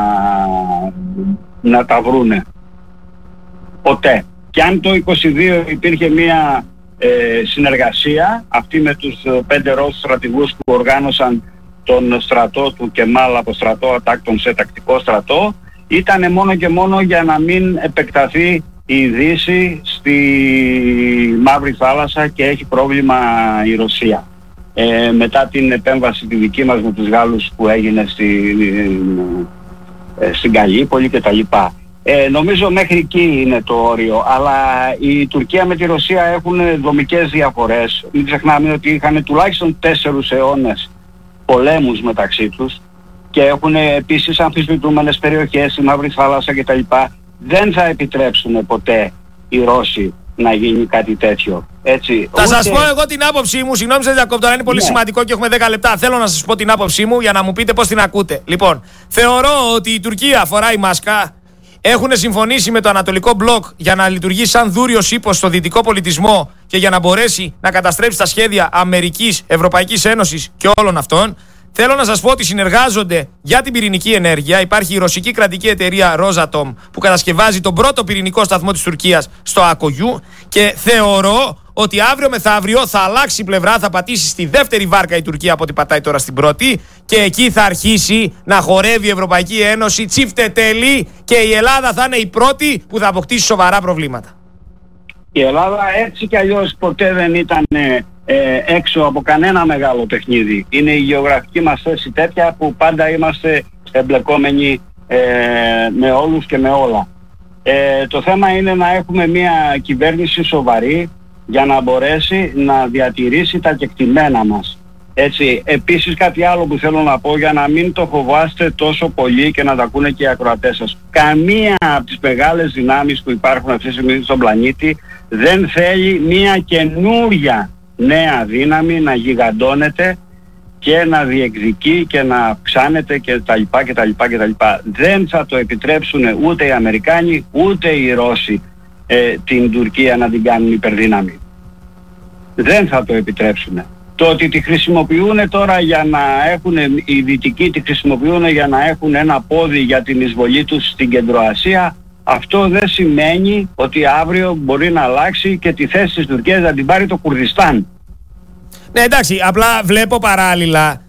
να τα βρούνε. Ποτέ. Και αν το 22 υπήρχε μια συνεργασία, αυτή με τους 5 Ρώσους στρατηγούς που οργάνωσαν τον στρατό του Κεμάλ από στρατό ατάκτων σε τακτικό στρατό, ήταν μόνο και μόνο για να μην επεκταθεί η Δύση στη Μαύρη Θάλασσα και έχει πρόβλημα η Ρωσία. Μετά την επέμβαση τη δική μας με τους Γάλλους που έγινε στην Καλύπολη και τα λοιπά. Νομίζω μέχρι εκεί είναι το όριο, αλλά η Τουρκία με τη Ρωσία έχουν δομικές διαφορές. Μην ξεχνάμε ότι είχαν τουλάχιστον 4 αιώνες πολέμους μεταξύ τους και έχουν επίσης αμφισβητούμενες περιοχές, η Μαύρη Θάλασσα κτλ. Δεν θα επιτρέψουν ποτέ οι Ρώσοι να γίνει κάτι τέτοιο. Έτσι, θα σας πω εγώ την άποψή μου, συγγνώμη σε διακόπτω, αλλά είναι πολύ σημαντικό και έχουμε 10 λεπτά. Θέλω να σας πω την άποψή μου για να μου πείτε πώς την ακούτε. Λοιπόν, θεωρώ ότι η Τουρκία φοράει μάσκα. Έχουν συμφωνήσει με το Ανατολικό Μπλοκ για να λειτουργεί σαν δούριος ύπος στο δυτικό πολιτισμό και για να μπορέσει να καταστρέψει τα σχέδια Αμερικής, Ευρωπαϊκής Ένωσης και όλων αυτών. Θέλω να σας πω ότι συνεργάζονται για την πυρηνική ενέργεια. Υπάρχει η ρωσική κρατική εταιρεία Rosatom που κατασκευάζει τον πρώτο πυρηνικό σταθμό της Τουρκίας στο Ακογιού και θεωρώ ότι αύριο μεθαύριο θα αλλάξει πλευρά, θα πατήσει στη δεύτερη βάρκα η Τουρκία από ό,τι πατάει τώρα στην πρώτη και εκεί θα αρχίσει να χορεύει η Ευρωπαϊκή Ένωση τσίφτε τέλει και η Ελλάδα θα είναι η πρώτη που θα αποκτήσει σοβαρά προβλήματα. Η Ελλάδα έτσι κι αλλιώς ποτέ δεν ήταν έξω από κανένα μεγάλο παιχνίδι. Είναι η γεωγραφική μας θέση τέτοια που πάντα είμαστε εμπλεκόμενοι με όλους και με όλα. Το θέμα είναι να έχουμε μια κυβέρνηση σοβαρή για να μπορέσει να διατηρήσει τα κεκτημένα μας. Έτσι, επίσης κάτι άλλο που θέλω να πω για να μην το φοβάστε τόσο πολύ και να τα ακούνε και οι ακροατές σας. Καμία από τις μεγάλες δυνάμεις που υπάρχουν αυτή τη στιγμή στον πλανήτη δεν θέλει μια καινούρια νέα δύναμη να γιγαντώνεται και να διεκδικεί και να αυξάνεται και τα λοιπά και τα λοιπά και τα λοιπά. Δεν θα το επιτρέψουν ούτε οι Αμερικάνοι ούτε οι Ρώσοι την Τουρκία να την κάνουν υπερδύναμη. Δεν θα το επιτρέψουν. Το ότι τη χρησιμοποιούν τώρα για να έχουν, οι Δυτικοί τη χρησιμοποιούν για να έχουν ένα πόδι για την εισβολή τους στην Κεντροασία, αυτό δεν σημαίνει ότι αύριο μπορεί να αλλάξει και τη θέση της Τουρκίας να την πάρει το Κουρδιστάν. Ναι, εντάξει, απλά βλέπω παράλληλα